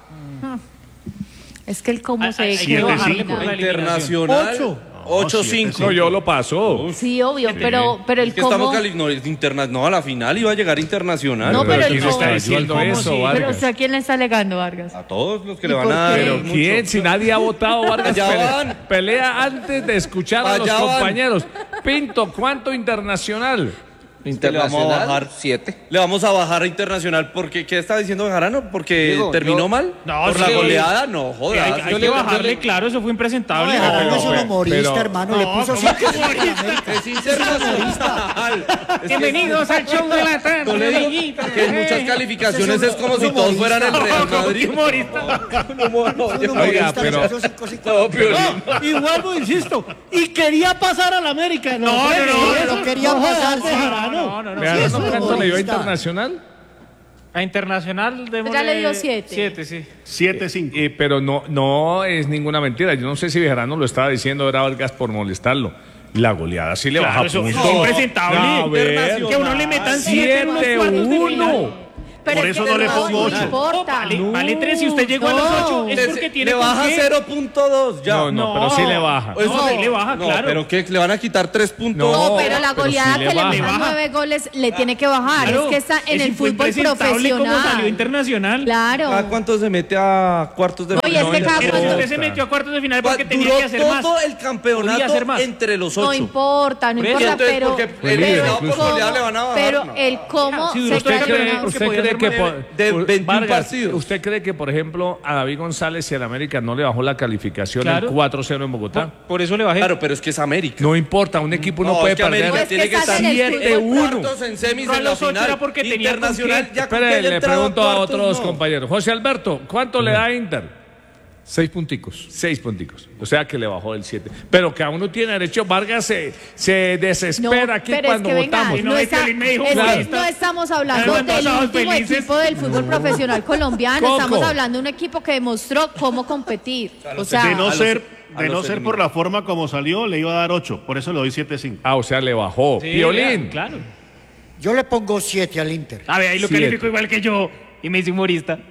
Es que el cómo Hay- se hay que quedó bajarle al por la final. Internacional. Ocho. ocho cinco. No, yo lo paso. Sí, obvio, pero, pero el que estamos cómo... cali- no, es interna- no, a la final iba a llegar internacional. No, pero el ¿quién cómo... está diciendo ¿Cómo eso, sí? Pero Vargas? usted, ¿a quién le está alegando, Vargas? A todos los que ¿Y le van por a dar. qué? Pero mucho. ¿quién? Si nadie ha votado, Vargas Allá pelea, van. pelea antes de escuchar a los Allá van. compañeros. Pinto, ¿cuánto internacional? Internacional, Internacional, le vamos a bajar siete. Le vamos a bajar a Internacional porque ¿qué está diciendo Bejarano? Porque Diego, terminó yo- mal. No, por sí. la goleada, no Sí, jodas. hay, hay Yo que le- bajarle, claro, eso fue No, impresentable. Bejarano es un pero- humorista, pero- hermano. Le No, puso ¿cómo cinco que América. Es internacional. Es que- Bienvenidos al show de la tarde. Yo le digo amiguitos. que en muchas calificaciones es como si todos fueran el Real Madrid. Oiga, pero- No, Piolín. No, y vuelvo, insisto, y quería pasar al América. No, No, hombre, no, no, eso lo quería no pasar, jodas, sí. Bejarano. No, no, no. Vean, Sí, es un ¿cuánto le dio humorista. internacional? A Internacional démosle Ya le dio siete. Siete, sí. Siete cinco. Eh, pero no, no es ninguna mentira. Yo no sé si Bejarano lo estaba diciendo, era Vargas por molestarlo. La goleada sí le Claro, baja eso puntos. es impresentable. A ver. Que a uno le metan siete en unos cuartos de final. uno. Pero Por es eso que no le pongo no ocho. importa. Vale, vale tres. Si usted llegó a los ocho, es porque tiene Le con baja qué. cero punto dos ya. No, no, pero sí le baja. Eso No, sí ahí le baja, no, claro. pero ¿qué? ¿Le van a quitar tres puntos? No, No, pero la pero goleada sí le que le baja. metan nueve goles le tiene que bajar. Claro, Es que está en es el fue fútbol impresentable como salió profesional. Internacional. Claro. ¿Cada cuánto se mete a cuartos de No, y es que cada Pero cuando- usted se metió a cuartos de final porque tenía Duró que hacer más. todo el Podía campeonato hacer más. entre los No ocho. importa, no Por eso, importa, entonces, pero, porque pero el el eliminado por cómo, goleada le van a bajar, pero no. el cómo Si se usted queda cree- eliminado. porque ¿Usted podía cree que por, de veintiún Vargas, partidos. ¿usted cree que, por ejemplo, a David González y al América no le bajó la calificación Claro. en cuatro cero en Bogotá? Por, por eso le bajé. Claro, pero es que es América. No importa, un equipo no, No, puede es que perder América tiene que estar siete uno. cuartos en semis No, en la los ocho final. era porque tenía Internacional con ya con que Espere, haya le entrado pregunto a cuartos, otros no. compañeros. José Alberto, ¿cuánto le da a Inter? Seis punticos. Seis punticos. O sea que le bajó el siete. Pero que aún no tiene derecho. Vargas se, se desespera No, aquí pero cuando es que venga, votamos. no, está- es que no estamos hablando Ay, del todos último felices. equipo del fútbol profesional colombiano, Coco. estamos hablando de un equipo que demostró cómo competir. O sea, De no a los- ser, a de no los ser por eliminados. la forma como salió, le iba a dar ocho. Por eso le doy siete cinco. Ah, o sea, le bajó. Sí, Violín. Claro. Yo le pongo siete al Inter. A ver, ahí lo Siete. califico igual que yo y me hice humorista.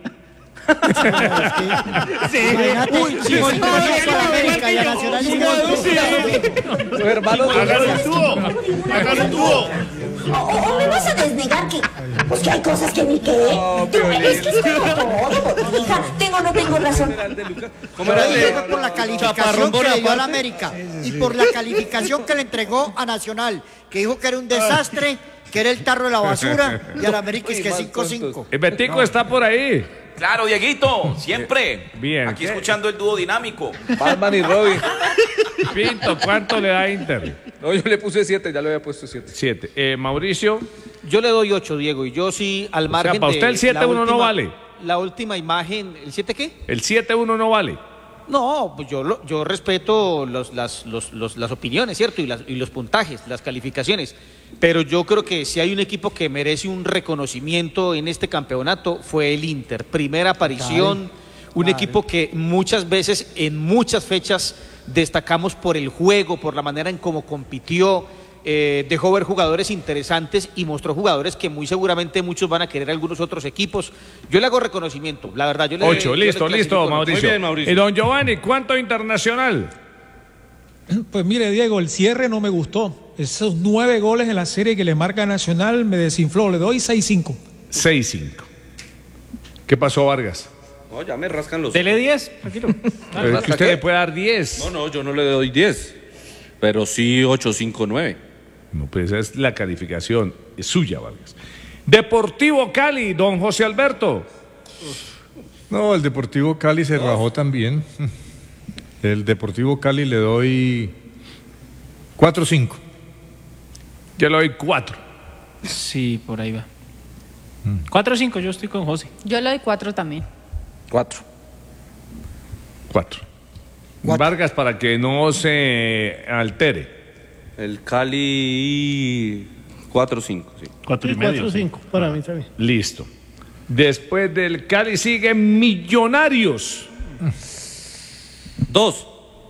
Sí. Imagínate, Uy, si sí, con sí, todo sí, eso a la sí, América sí, y a sí, Nacional sí, llegó sí, otro. Los hermanos Hágalo el dúo. Hágalo el dúo. O, o me vas a desnegar que, pues que hay cosas que ni qué. Digo, es que es como todo, hija. Tengo o no tengo razón. Pero ahí llegó por la calificación que le dio a la América y por la calificación que le entregó a Nacional, que dijo que era un desastre, que era el tarro de la basura, y a la América es que cinco cinco. El Betico está por ahí. Claro, Dieguito, siempre. Bien. Aquí escuchando el dúo dinámico. Batman y Robin. Pinto, ¿cuánto le da a Inter? No, yo le puse siete, ya le había puesto siete. Siete. Eh, Mauricio. Yo le doy ocho, Diego, y yo sí, al margen para de usted el siete uno la no última- vale. La última imagen, ¿el siete qué? El siete uno no vale. No, pues yo, lo- yo respeto los, las, los- los- las opiniones, ¿cierto? Y, las- y los puntajes, las calificaciones. Pero yo creo que si hay un equipo que merece un reconocimiento en este campeonato, fue el Inter. Primera aparición, un equipo que muchas veces, en muchas fechas, destacamos por el juego, por la manera en cómo compitió. eh, dejó ver jugadores interesantes y mostró jugadores que muy seguramente muchos van a querer algunos otros equipos. Yo le hago reconocimiento, la verdad. Yo le, Ocho, yo le listo, clasifico listo, con ocho. Mauricio. Muy bien, Mauricio. Y don Giovanni, ¿cuánto internacional? Pues mire, Diego, el cierre no me gustó. Esos nueve goles en la serie que le marca Nacional me desinfló. Le doy seis cinco. seis cinco. ¿Qué pasó, Vargas? No, ya me rascan los. Dele diez, tranquilo. Pero es que usted qué? le puede dar diez. No, no, yo no le doy diez. Pero sí ocho, cinco, nueve. No, pues esa es la calificación. Es suya, Vargas. Deportivo Cali, don José Alberto. No, el Deportivo Cali se rajó también. El Deportivo Cali le doy cuatro cinco. Yo le doy cuatro. Sí, por ahí va. cuatro o cinco, yo estoy con José. yo le doy cuatro también. Cuatro. Cuatro. Vargas, para que no se altere. El Cali cuatro cinco, sí. Cuatro y Sí, medio. cuatro sí. cinco, para mí está bien. Listo. Después del Cali sigue Millonarios. Dos.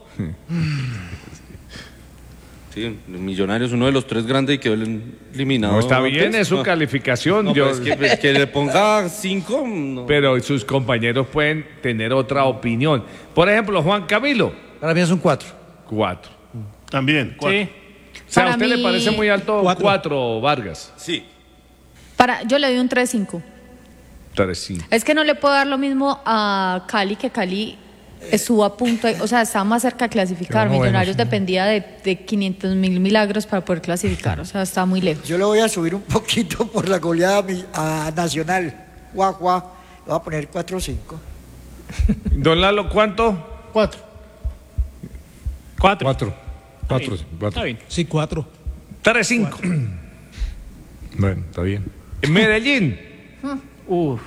Sí, el Millonario es uno de los tres grandes y quedó eliminado. No, está bien, antes. es su No. calificación. No, Yo- pero es que, pues, que le ponga cinco. No. Pero sus compañeros pueden tener otra opinión. Por ejemplo, Juan Camilo. Para mí es un cuatro. Cuatro. También. Cuatro. Sí. O sea, ¿a Para usted le mí- parece muy alto Cuatro. cuatro, Vargas? Sí. Para, yo le doy un tres cinco. Tres, cinco. Es que no le puedo dar lo mismo a Cali, que Cali estuvo a punto, de- o sea, estaba más cerca de clasificar. Qué bueno, Millonarios sí. dependía de, de quinientos mil milagros para poder clasificar, o sea, estaba muy lejos. Yo le voy a subir un poquito por la goleada a, mi- a Nacional. Guau, guau. Le voy a poner cuatro cinco. Don Lalo, ¿cuánto? Cuatro. Cuatro. Cuatro. Cuatro, Está cuatro. bien. Sí, cuatro. Tres, cinco. Bueno, está bien. Medellín. Uf.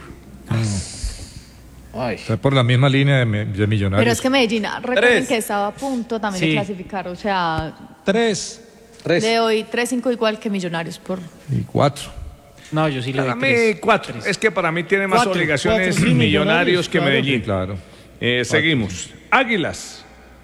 Está por la misma línea de, me- de Millonarios. Pero es que Medellín, ah, recuerden Tres. que estaba a punto también Sí. de clasificar, o sea, Tres. Tres. le doy tres cinco igual que Millonarios por... Y cuatro. No, yo sí le Para doy mí, tres. cuatro. Es que para mí tiene más Cuatro, obligaciones cuatro, sí, Millonarios Millonarios, que claro. Medellín. Claro. Eh, seguimos. Águilas.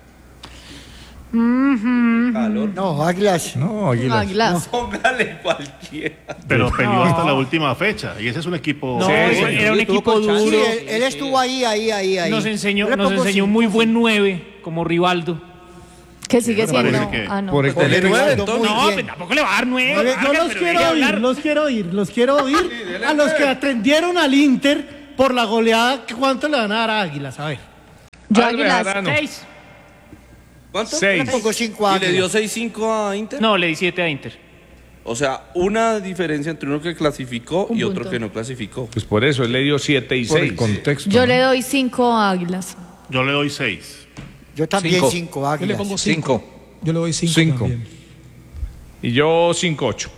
No, Águilas. No, Águilas. Águilas. Póngale cualquiera. Pero peleó No. hasta la última fecha. Y ese es un equipo. No, Sí, era, sí, era un sí, tuvo equipo con chance. Sí, duro. él, él estuvo ahí, ahí, ahí, ahí. Nos enseñó, Yo le nos pongo enseñó un cinco, muy sí. buen nueve, como Rivaldo. Que sigue me parece siendo... que- Ah, no. por el- pues- Por el Rivaldo, nueve, muy entonces. No, bien. pues tampoco le va a dar nueve. Yo, yo Vargas, los pero quiero deje oír, hablar. los quiero oír, los quiero oír a los que atendieron al Inter por la goleada. ¿Cuánto le van a dar a Águilas? A ver. Yo Albert Águilas, Arano. Seis. ¿Cuánto? Seis. Le pongo cinco a ¿Y le Águilas. dio seis cinco a Inter? No, le di siete a Inter. O sea, una diferencia entre uno que clasificó Un y otro punto. que no clasificó. Pues por eso él le dio siete y Por el seis. contexto. Yo le doy cinco a Águilas. Yo le doy seis. Yo también Cinco. cinco, Yo le Águilas. pongo cinco. Yo le doy cinco, Cinco. también. Y yo cinco ocho.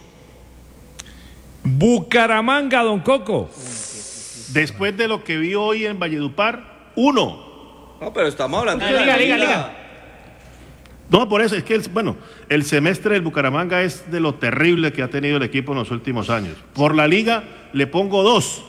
Bucaramanga, don Coco. Después de lo que vi hoy en Valledupar, uno. No, pero estamos hablando de Liga, la liga, liga. liga. No, por eso es que, el, bueno, el semestre del Bucaramanga es de lo terrible que ha tenido el equipo en los últimos años. Por la liga le pongo dos.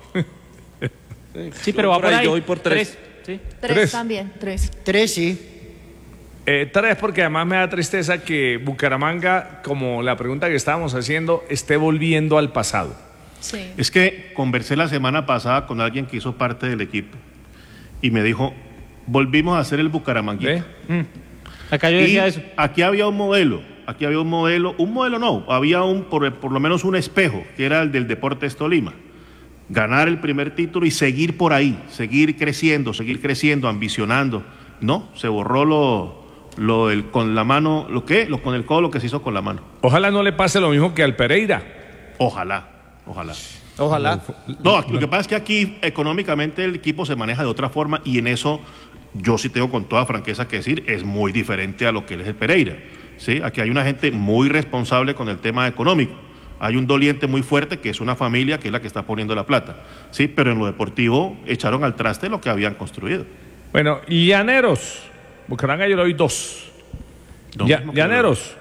Sí, pero va por por ahí, ahí. yo voy por tres. Sí. Tres, Tres. también, tres. Tres, sí. Eh, tres, porque además me da tristeza que Bucaramanga, como la pregunta que estábamos haciendo, esté volviendo al pasado. Sí. Es que conversé la semana pasada con alguien que hizo parte del equipo y me dijo, volvimos a hacer el Bucaramanguita. Mm. Acá yo Y decía eso. aquí había un modelo, aquí había un modelo, un modelo no, había un por, por lo menos un espejo, que era el del Deportes Tolima. Ganar el primer título y seguir por ahí, seguir creciendo, seguir creciendo, ambicionando. No, se borró lo, lo del con la mano, ¿lo qué? Lo con el codo, lo que se hizo con la mano. Ojalá no le pase lo mismo que al Pereira. Ojalá, ojalá. Ojalá. No, lo que pasa es que aquí económicamente el equipo se maneja de otra forma y en eso yo sí tengo con toda franqueza que decir, es muy diferente a lo que es el Pereira. ¿Sí? Aquí hay una gente muy responsable con el tema económico. Hay un doliente muy fuerte que es una familia que es la que está poniendo la plata. Sí, pero en lo deportivo echaron al traste lo que habían construido. Bueno, Llaneros. Bucaramanga yo le doy dos. Lo Ya- mismo que Llaneros.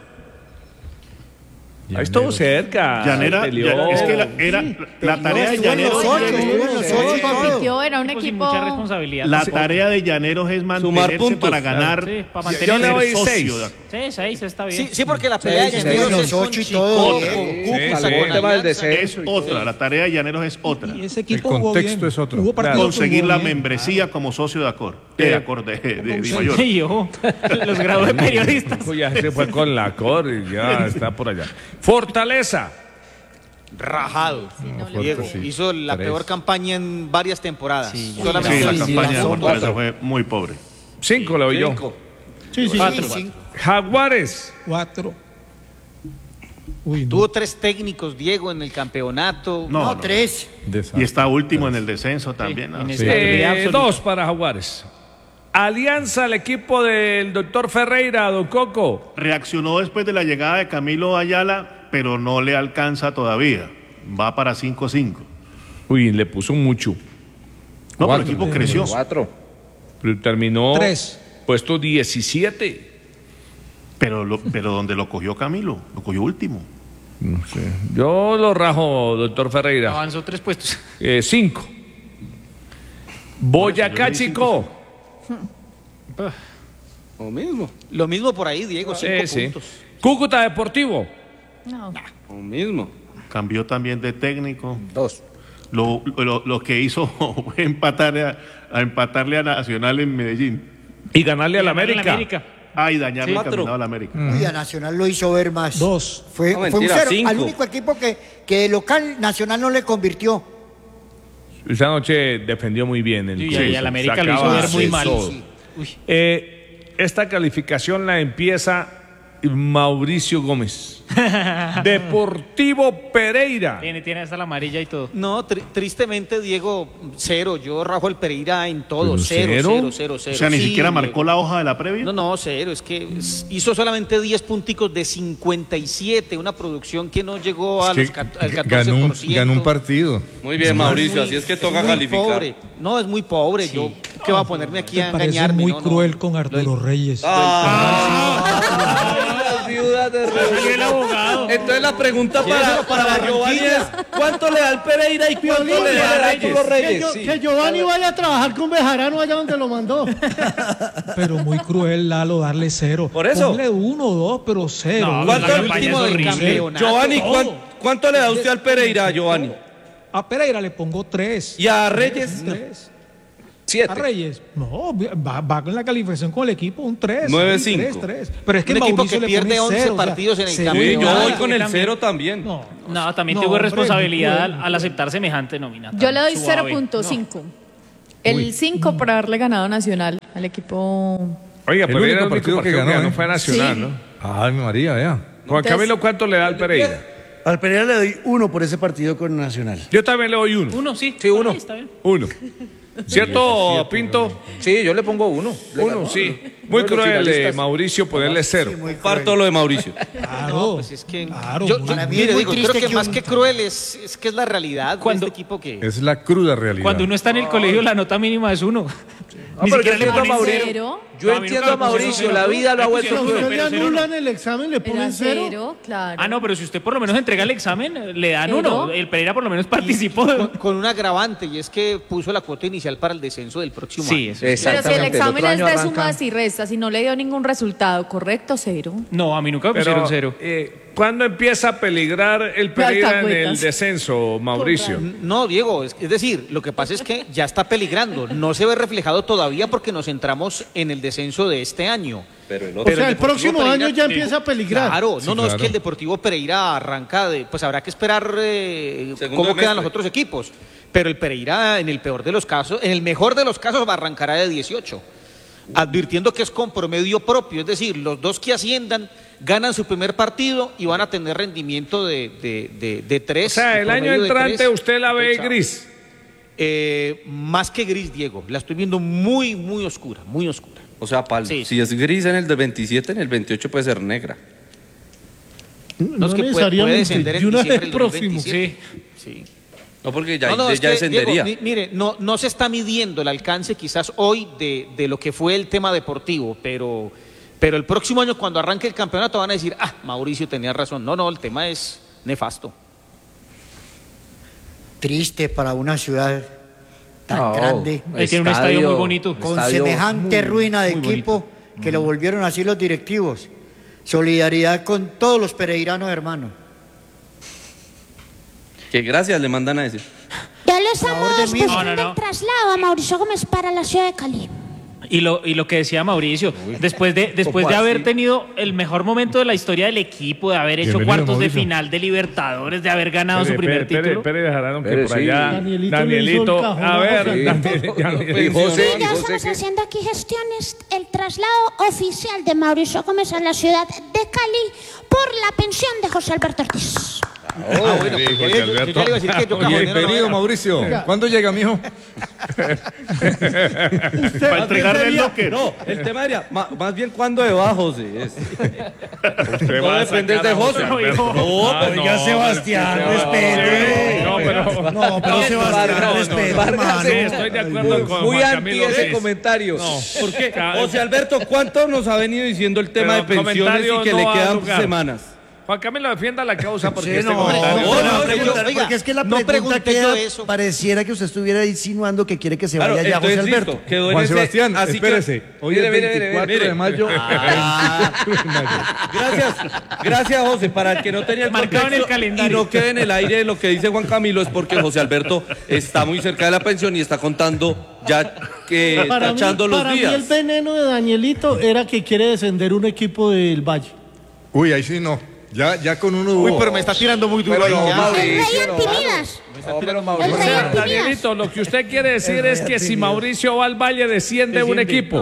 Ahí estuvo cerca. Llanera, peleó. ya- es que la, era, la tarea de Llaneros. Compitió, era un Equipo sin equipo. mucha responsabilidad. La tarea de Llaneros es mantenerse puntos, para ganar. Sí, para ser mantener- Yo le doy socio seis. de- Sí, seis está bien. Sí, sí, porque la pelea de Sí, Llaneros los es con ocho y Chico, todo, con Diego. Cúcuta, Sí, con sí. El tema del Alianza. Es descenso. otra, la tarea de Llaneros es otra. Y ese equipo El jugó contexto bien. es otro. Hubo partidos que Conseguir jugó la bien. membresía como socio de Acor. De Acor de, de, de Di Mayor. Sí, yo, los grados de periodistas. Uy, ya se fue con la cor y ya está por allá. Fortaleza. Rajado. no, Diego fuerte, sí. hizo la Tres. peor campaña en varias temporadas. Sí, Solamente la sí, campaña de la Fortaleza otra. fue muy pobre. Cinco le doy yo. Cinco. Sí, sí, Cuatro. sí, sí. Jaguares. Cuatro. Uy, no. Tuvo tres técnicos, Diego, en el campeonato. No, No, no. tres. Y está último en el descenso también. ¿no? en Sí. Estabilidad Eh, absoluta. dos para Jaguares. Alianza, el equipo del doctor Ferreira, don Coco. Reaccionó después de la llegada de Camilo Ayala, pero no le alcanza todavía. Va para cinco cinco. Uy, le puso mucho. No, pero Cuatro. el equipo creció. Cuatro. Pero terminó Tres. puesto diecisiete. Pero, lo, pero donde lo cogió Camilo, lo cogió último. No sé. Yo lo rajo, doctor Ferreira. Avanzó tres puestos. Eh, cinco. Boyacá, Chico. Lo mismo. Lo mismo por ahí, Diego, cinco Sí, sí. puntos. Cúcuta Deportivo. No. Lo mismo. Cambió también de técnico. Dos. Lo, lo, lo que hizo fue empatar a, a empatarle a Nacional en Medellín. Y ganarle a la Ganarle a la América. Ah, y dañarle Sí, el caminado cuatro. a la América. Uy, a Nacional lo hizo ver más. Dos. Fue, No, fue un mentira, cero. cinco. Al único equipo que, que de local Nacional no le convirtió. Esa noche defendió muy bien. El Y, Cruz. y a la América lo hizo Sacaba ver muy de mal. todo. Uy. Eh, esta calificación la empieza Mauricio Gómez. Deportivo Pereira. Tiene, tiene hasta la amarilla y todo. No, tri- tristemente, Diego, cero. Yo rajo el Pereira en todo. ¿Pero Cero, cero? cero, cero, cero. O sea, ni Sí, siquiera Diego. marcó la hoja de la previa. No, no, cero. Es que es- hizo solamente diez punticos de cincuenta y siete. Una producción que no llegó a Es que los cat- al ganó, catorce un, por ciento. ganó un partido. Muy bien, Mauricio, así es que toca muy calificar. Pobre. No, es muy pobre. Yo, ¿qué va a ponerme aquí a Me parece engañarme? muy No, no. cruel con Arturo Reyes. Las viudas de Soy el abogado. Entonces la pregunta para, para Giovanni es ¿cuánto le da el Pereira y cuánto le da el Arturo Que, Reyes? yo- Sí. que Giovanni vaya a trabajar con Bejarano allá donde lo mandó. Pero muy cruel, Lalo, darle cero. Por eso. Ponle uno o dos, pero cero. No, ¿Cuánto la el campaña último es del horrible. campeonato. Giovanni, Todo. ¿cuán- ¿cuánto le da usted al Pereira, Giovanni? A Pereira le pongo tres. ¿Y a Reyes? Tres. A Siete. Reyes, no, va, va con la calificación con el equipo, un tres. Nueve, sí, cinco. tres, tres. Pero es que Un equipo Mauricio que le pierde pone once cero, o sea, partidos en el cero. Sí, yo campeonato. voy con el También. cero también. No, No, también No, tuvo hombre, responsabilidad muy al, al aceptar semejante nómina. Yo le doy Suave. cero punto cinco. El cinco por haberle ganado a Nacional al equipo. Oiga, El pero era único el único partido que partido ganó, ¿eh? fue Nacional, Sí. ¿no? Ay, María, vea. Juan Camilo, ¿cuánto le da al Pereira? Al Pereira le doy uno por ese partido con Nacional. Yo también le doy uno. Uno, sí. Sí, uno. Sí, está bien. Uno. ¿Cierto, Pinto? Sí, yo le pongo uno. Le Uno, ganó. sí. Muy Uno de los cruel, eh, finalistas. Mauricio, ponerle cero. Comparto lo de Mauricio. No, pues es que Claro, yo, muy- yo- Para mí mire, es muy digo, creo triste que que más un- que cruel es, es que es la realidad Cuando- de este equipo que Es la cruda realidad. Cuando uno está en el colegio, la nota mínima es uno. Ah, Ni pero yo siquiera le entiendo a ponen Mauricio. cero. Yo No, a mí entiendo nunca a me pusieron Mauricio, cero. la vida lo ha Me vuelto pusieron Si cruel. usted le pero cero anulan el examen, le Era ponen cero. cero, claro. Ah, no, pero si usted por lo menos entrega el examen, le dan ¿Cero? uno. El Pereira por lo menos participó. con, con un agravante y es que puso la cuota inicial para el descenso del próximo Sí, año. eso. Pero si el Exactamente, el examen otro es año de arranca- sumas y restas y no le dio ningún resultado, ¿correcto? Cero. No, a mí nunca me Pero, pusieron cero. eh, ¿cuándo empieza a peligrar el Pereira en el alcahuetas. descenso, Mauricio? No, Diego, es, es decir, lo que pasa es que ya está peligrando. No se ve reflejado todavía porque nos centramos en el descenso de este año. Pero el O otro. sea, el Deportivo próximo Pereira- año ya empieza a peligrar. Claro, Sí, no, no, es claro. que el Deportivo Pereira arranca de, pues habrá que esperar eh, Segundo cómo semestre. quedan los otros equipos. Pero el Pereira, en el peor de los casos, en el mejor de los casos, arrancará de dieciocho. Advirtiendo que es con promedio propio, es decir, los dos que asciendan ganan su primer partido y van a tener rendimiento de, de, de, de O tres. sea, el año promedio de entrante tres. usted la ve Chao. gris. Eh, más que gris, Diego. La estoy viendo muy, muy oscura, muy oscura. O sea, pal, Sí. si es gris en el del veintisiete, en el veintiocho puede ser negra. No, es que puede- puede necesariamente. descender en Y una diciembre vez del próximo. veintisiete. Sí. No, porque ya, No, no, ya es que, descendería. Diego, mi- mire, no, no se está midiendo el alcance quizás hoy de, de lo que fue el tema deportivo, pero, pero el próximo año cuando arranque el campeonato van a decir, ah, Mauricio tenía razón. No, no, el tema es nefasto. Triste para una ciudad tan No, grande, Él tiene un estadio muy bonito. con estadio semejante muy, ruina de muy equipo que lo volvieron así los directivos. Solidaridad con todos los pereiranos hermanos. Que gracias le mandan a decir. Ya le estamos orden misma. buscando No, no, no. el traslado a Mauricio Gómez para la ciudad de Cali. Y lo, y lo que decía Mauricio, después de, después de haber tenido el mejor momento de la historia del equipo, de haber hecho Bienvenido, cuartos Mauricio. de final de Libertadores, de haber ganado Espere, su primer espere, título. espere, espere, dejarán que Espere, por sí. allá. Danielito Danielito, le hizo el cajón a a ver, José. Daniel- Danielito. Y José, Sí, y ya José estamos que- haciendo aquí gestiones, el traslado oficial de Mauricio Gómez a la ciudad de Cali por la pensión de José Alberto Ortiz. Ah, bueno, Sí, porque José yo- yo Alberto. ya le iba a decir que yo Oye, cajonero no querido era. Mauricio, ¿cuándo llega, mijo? Para entregarle el Sería- locker. No, el tema era, ma- más bien cuando de va José. Es. Usted No va a depende sacar de a José. Alberto. No, Ah, Oiga, no, Sebastián, pero- respete. No, pero... No, pero No, Sebastián, no, no, respete, no, hermano. sí, estoy de acuerdo con Muy Juan anti Camilo. ese sí. comentario. No. ¿Por qué? Ca- José Alberto, ¿cuánto nos ha venido diciendo el tema Pero de pensiones y comentario que no le ha quedan lugar. semanas? Juan Camilo, defienda la causa porque Sí, este no, comentario... no, no, no, pregunta, oiga, porque es que la no pregunta pregunté queda, yo eso. pareciera que usted estuviera insinuando que quiere que se Claro, vaya ya José entonces Alberto. listo, quedó en Juan ese- Sebastián, así que- espérese. Hoy Mire, es mire, mire, veinticuatro mire. de mayo. Ah. Gracias, gracias José. Para el que no tenía el Marcado en el contexto calendario. y no quede en el aire lo que dice Juan Camilo es porque José Alberto está muy cerca de la pensión y está contando ya que está Para, mí, echando los para mí el días. veneno de Danielito era que quiere descender un equipo del Valle. Uy, ahí sí no. Ya, ya con uno Uy, hubo. pero me está tirando muy duro. Pero ahí no, ya. Mauricio, El rey no, Antimidas. No, pero El Mauricio. O rey sea, Antimidas. Danielito, lo que usted quiere decir es que si Mauricio va al Valle, desciende un equipo.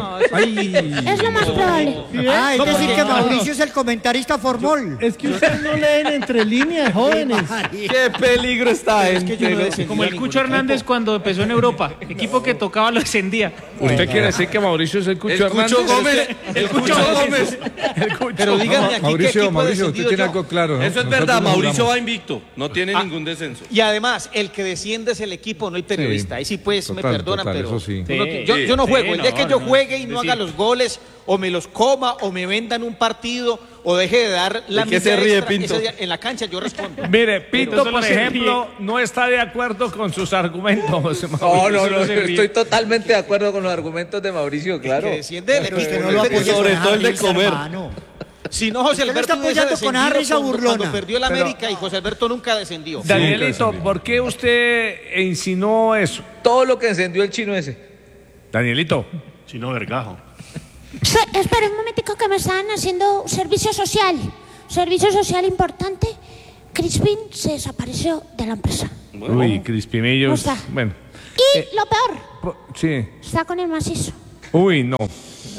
Es lo más probable. Ah, es ¿Cómo decir que que no? Mauricio es el comentarista formol. Es que ustedes no leen entre líneas, jóvenes. Qué peligro está en Como el Cucho Hernández cuando empezó en Europa. Equipo que tocaba lo descendía. ¿Usted quiere decir que Mauricio es el Cucho El Hernández? Cucho Gómez, el Cucho Gómez. El Cucho. Pero díganme aquí qué Mauricio, equipo ha Mauricio, usted descendido tiene yo. algo claro, ¿no? Eso es Nosotros verdad, no Mauricio jugamos. va invicto, no tiene Ah, ningún descenso. Y además, el que desciende es el equipo, no el periodista. Ahí sí, pues, me total, perdonan, total, pero eso sí. uno- Sí, yo, yo no sí, juego. El día no, que yo no, juegue y no sí. haga los goles, o me los coma, o me vendan un partido, o deje de dar la ¿De qué milla se ríe, extra, Pinto? ese día en la cancha yo respondo. Mire, Pinto, Pero por solo se ejemplo, no está de acuerdo con sus argumentos. No, no, no, se ríe. estoy totalmente de acuerdo con los argumentos de Mauricio, claro. Que desciende el Pero equipo. usted no lo el apoya sobre con todo el de risa, comer. hermano. Si no, José Usted lo Alberto está hubiese apoyando con descendido esa risa cuando, burlona. cuando perdió el Pero- América y José Alberto nunca descendió. Danielito, ¿por qué usted insinuó eso? Todo lo que encendió el chino ese. Danielito. Chino Vergajo. Se- Espera un momentico que me están haciendo servicio social. Servicio social importante. Crispin se desapareció de la empresa. Uy, Crispimillos. ¿Cómo está? Bueno, Y lo peor, po- sí. está con el macizo. Uy, no.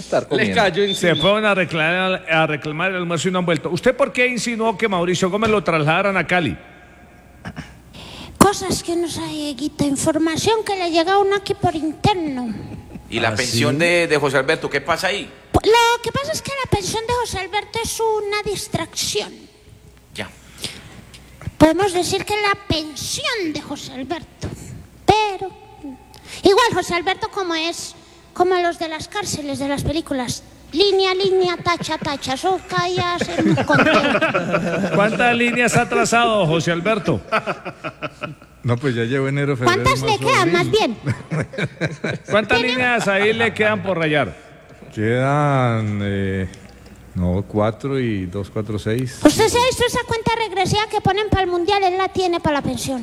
estar Le comiendo. cayó encima. Se fueron a reclamar, a reclamar el almuerzo y no han vuelto. ¿Usted por qué insinuó que Mauricio Gómez lo trasladaran a Cali? Cosas que no sabe, Dieguito. Información que le llega a uno aquí por interno. ¿Y la ¿Ah, pensión sí? de, de José Alberto, qué pasa ahí? Lo que pasa es que la pensión de José Alberto es una distracción. Ya. Podemos decir que la pensión de José Alberto. Pero igual José Alberto como es, como los de las cárceles de las películas. Línea, línea, tacha, tacha, eso callas en conteo. ¿Cuántas líneas ha trazado José Alberto? No, pues ya llevo enero, febrero. ¿Cuántas le marzo, quedan abril. más bien? ¿Cuántas líneas ahí le quedan por rayar? Quedan, eh, no, cuatro y dos, cuatro, seis. ¿Usted se ha visto esa cuenta regresiva que ponen para el mundial? Él la tiene para la pensión.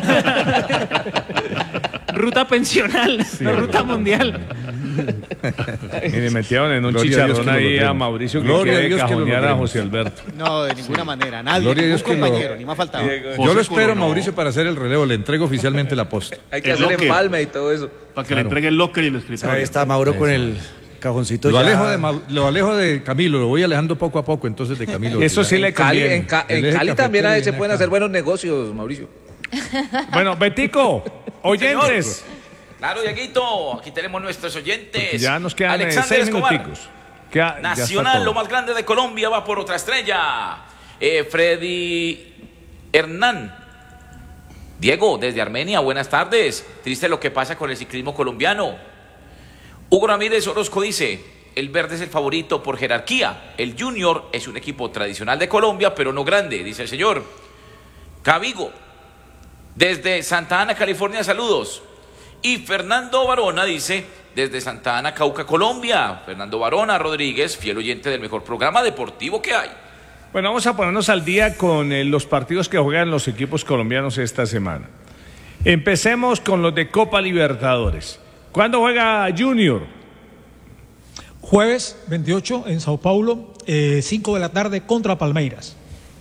Ruta pensional, no ruta mundial. Y le metieron en un Gloria a Dios chicharrón que lo ahí a logremos. Mauricio que Gloria a quiere Dios que lo cajonear a logremos. José Alberto. No, de ninguna manera. Nadie, Gloria a ningún Dios que lo- compañero, ni más faltaba. Yo lo espero, Mauricio, para hacer el relevo. Le entrego oficialmente la posta. Hay que El hacer locker. empalme y todo eso. Para que le entregue el locker y el escritorio. Ahí está Mauro con el cajoncito. Lo ya. alejo, de, Mau- lo alejo de Camilo, lo voy alejando poco a poco, entonces de Camilo. Eso sí le En Cali, conviene. en Ca- en El eje Cali cafetero también hay- viene se pueden acá. hacer buenos negocios, Mauricio. Bueno, Betico, oyentes. Claro, Dieguito, aquí tenemos nuestros oyentes. Ya nos quedan eh, Alexander seis Escobar. minuticos. Queda- ya está Nacional, todo. lo más grande de Colombia, va por otra estrella. Eh, Freddy Hernán. Diego, desde Armenia, buenas tardes. Triste lo que pasa con el ciclismo colombiano. Hugo Ramírez Orozco dice, el verde es el favorito por jerarquía. El Junior es un equipo tradicional de Colombia, pero no grande, dice el señor. Cavigo, desde Santa Ana, California, saludos. Y Fernando Barona dice, desde Santa Ana, Cauca, Colombia. Fernando Barona Rodríguez, fiel oyente del mejor programa deportivo que hay. Bueno, vamos a ponernos al día con eh, los partidos que juegan los equipos colombianos esta semana. Empecemos con los de Copa Libertadores. ¿Cuándo juega Junior? Jueves veintiocho en Sao Paulo, eh, cinco de la tarde contra Palmeiras.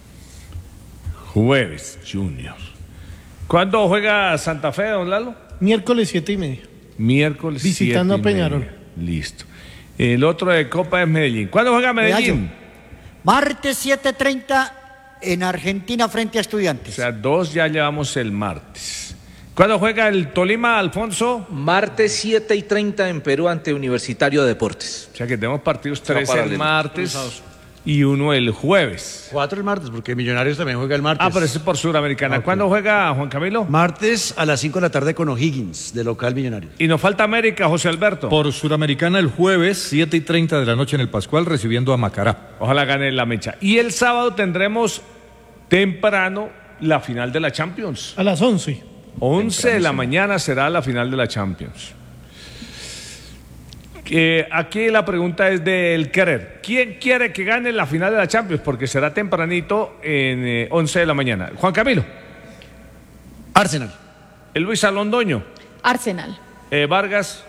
Jueves, Junior. ¿Cuándo juega Santa Fe, don Lalo? Miércoles siete y media. Miércoles Visitando siete y a Peñarol. media. Listo. El otro de Copa es Medellín. ¿Cuándo juega Medellín? Martes siete treinta en Argentina frente a O Estudiantes. sea, dos ya llevamos el martes. ¿Cuándo juega el Tolima, Alfonso? Martes siete y treinta en Perú ante Universitario de Deportes. O sea que tenemos partidos tres el paralelo. martes y uno el jueves. Cuatro el martes, porque Millonarios también juega el martes. Ah, pero eso es por Suramericana. ¿Cuándo juega Juan Camilo? Martes a las cinco de la tarde con O'Higgins, de local Millonarios. Y nos falta América, José Alberto. Por Suramericana el jueves, siete y treinta de la noche en el Pascual, recibiendo a Macará. Ojalá gane la mecha. Y el sábado tendremos temprano la final de la Champions. A las once. once de la mañana será la final de la Champions. Eh, aquí la pregunta es del querer. ¿Quién quiere que gane la final de la Champions? Porque será tempranito en eh, once de la mañana. Juan Camilo. Arsenal. El Luis Alondoño. Arsenal. Eh, Vargas.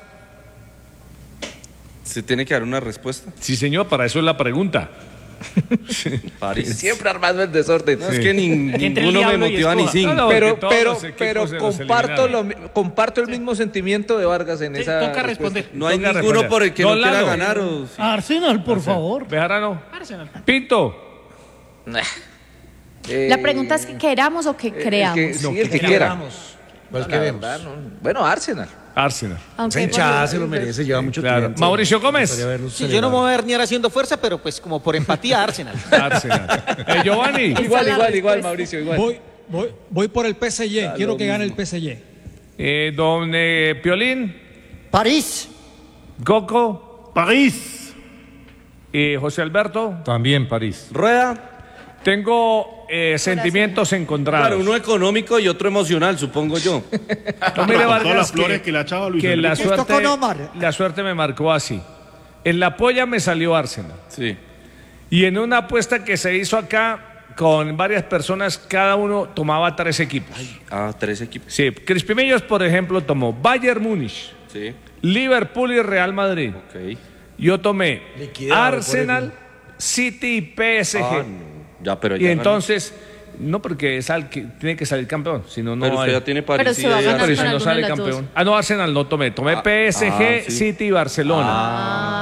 ¿Se tiene que dar una respuesta? Sí, señor, para eso es la pregunta. París. Siempre armando el desorden. No, es que nin- Entre el ninguno me diablo y motiva ni escoba. cinco. No, no, pero porque todos pero, los equipos pero se los comparto, lo, eliminaron. mi- comparto el mismo sentimiento de Vargas en Sí, esa toca respuesta. responder. No hay Toca ninguno responder. por el que Don no quiera Lalo. ganar. O... Arsenal, por favor. Bejarano. Arsenal. Pinto. Eh, La pregunta es que queramos o que el creamos. que- sí, No, el que que quiera. Queramos. ¿Cuál La queremos? verdad, no. Bueno, Arsenal. Arsenal. Aunque, Esa hinchada se lo merece, lleva mucho Claro. tiempo. Mauricio Gómez. Gustaría verlos Sí, yo no me celebrar. voy a herniar haciendo fuerza, pero pues como por empatía Arsenal. Arsenal. Eh, Giovanni. Esa Igual, es la igual, igual, respuesta. Mauricio, igual. Voy, voy, voy por el P S G, quiero que gane el P S G. Eh, don eh, Piolín. París. Coco. París. Y José Alberto. También París. Rueda. Tengo eh, sentimientos encontrados. Claro, uno económico y otro emocional, supongo yo. No, mire, Con Vargas, todas las que- flores que, le ha echado a Luis que la Enrique. Esto suerte, con Omar. la suerte me marcó así. En la polla me salió Arsenal. Sí. Y en una apuesta que se hizo acá con varias personas, cada uno tomaba tres equipos. Ah, tres equipos. Sí, Crispimillos, por ejemplo, tomó Bayern Múnich, Sí. Liverpool y Real Madrid. Ok. Yo tomé Liquidado, Arsenal, City y P S G. Ah, no. Ya, pero Y ya ganó. entonces, no porque sal, que tiene que salir campeón, si no, no Pero usted hay. ya tiene París. Pero se y va a de ganar Pero Arsenal. si con no alguna sale de las campeón. dos. Ah, no, Arsenal no tomé. Tomé Ah, P S G, ah, sí. City y Barcelona. Ah.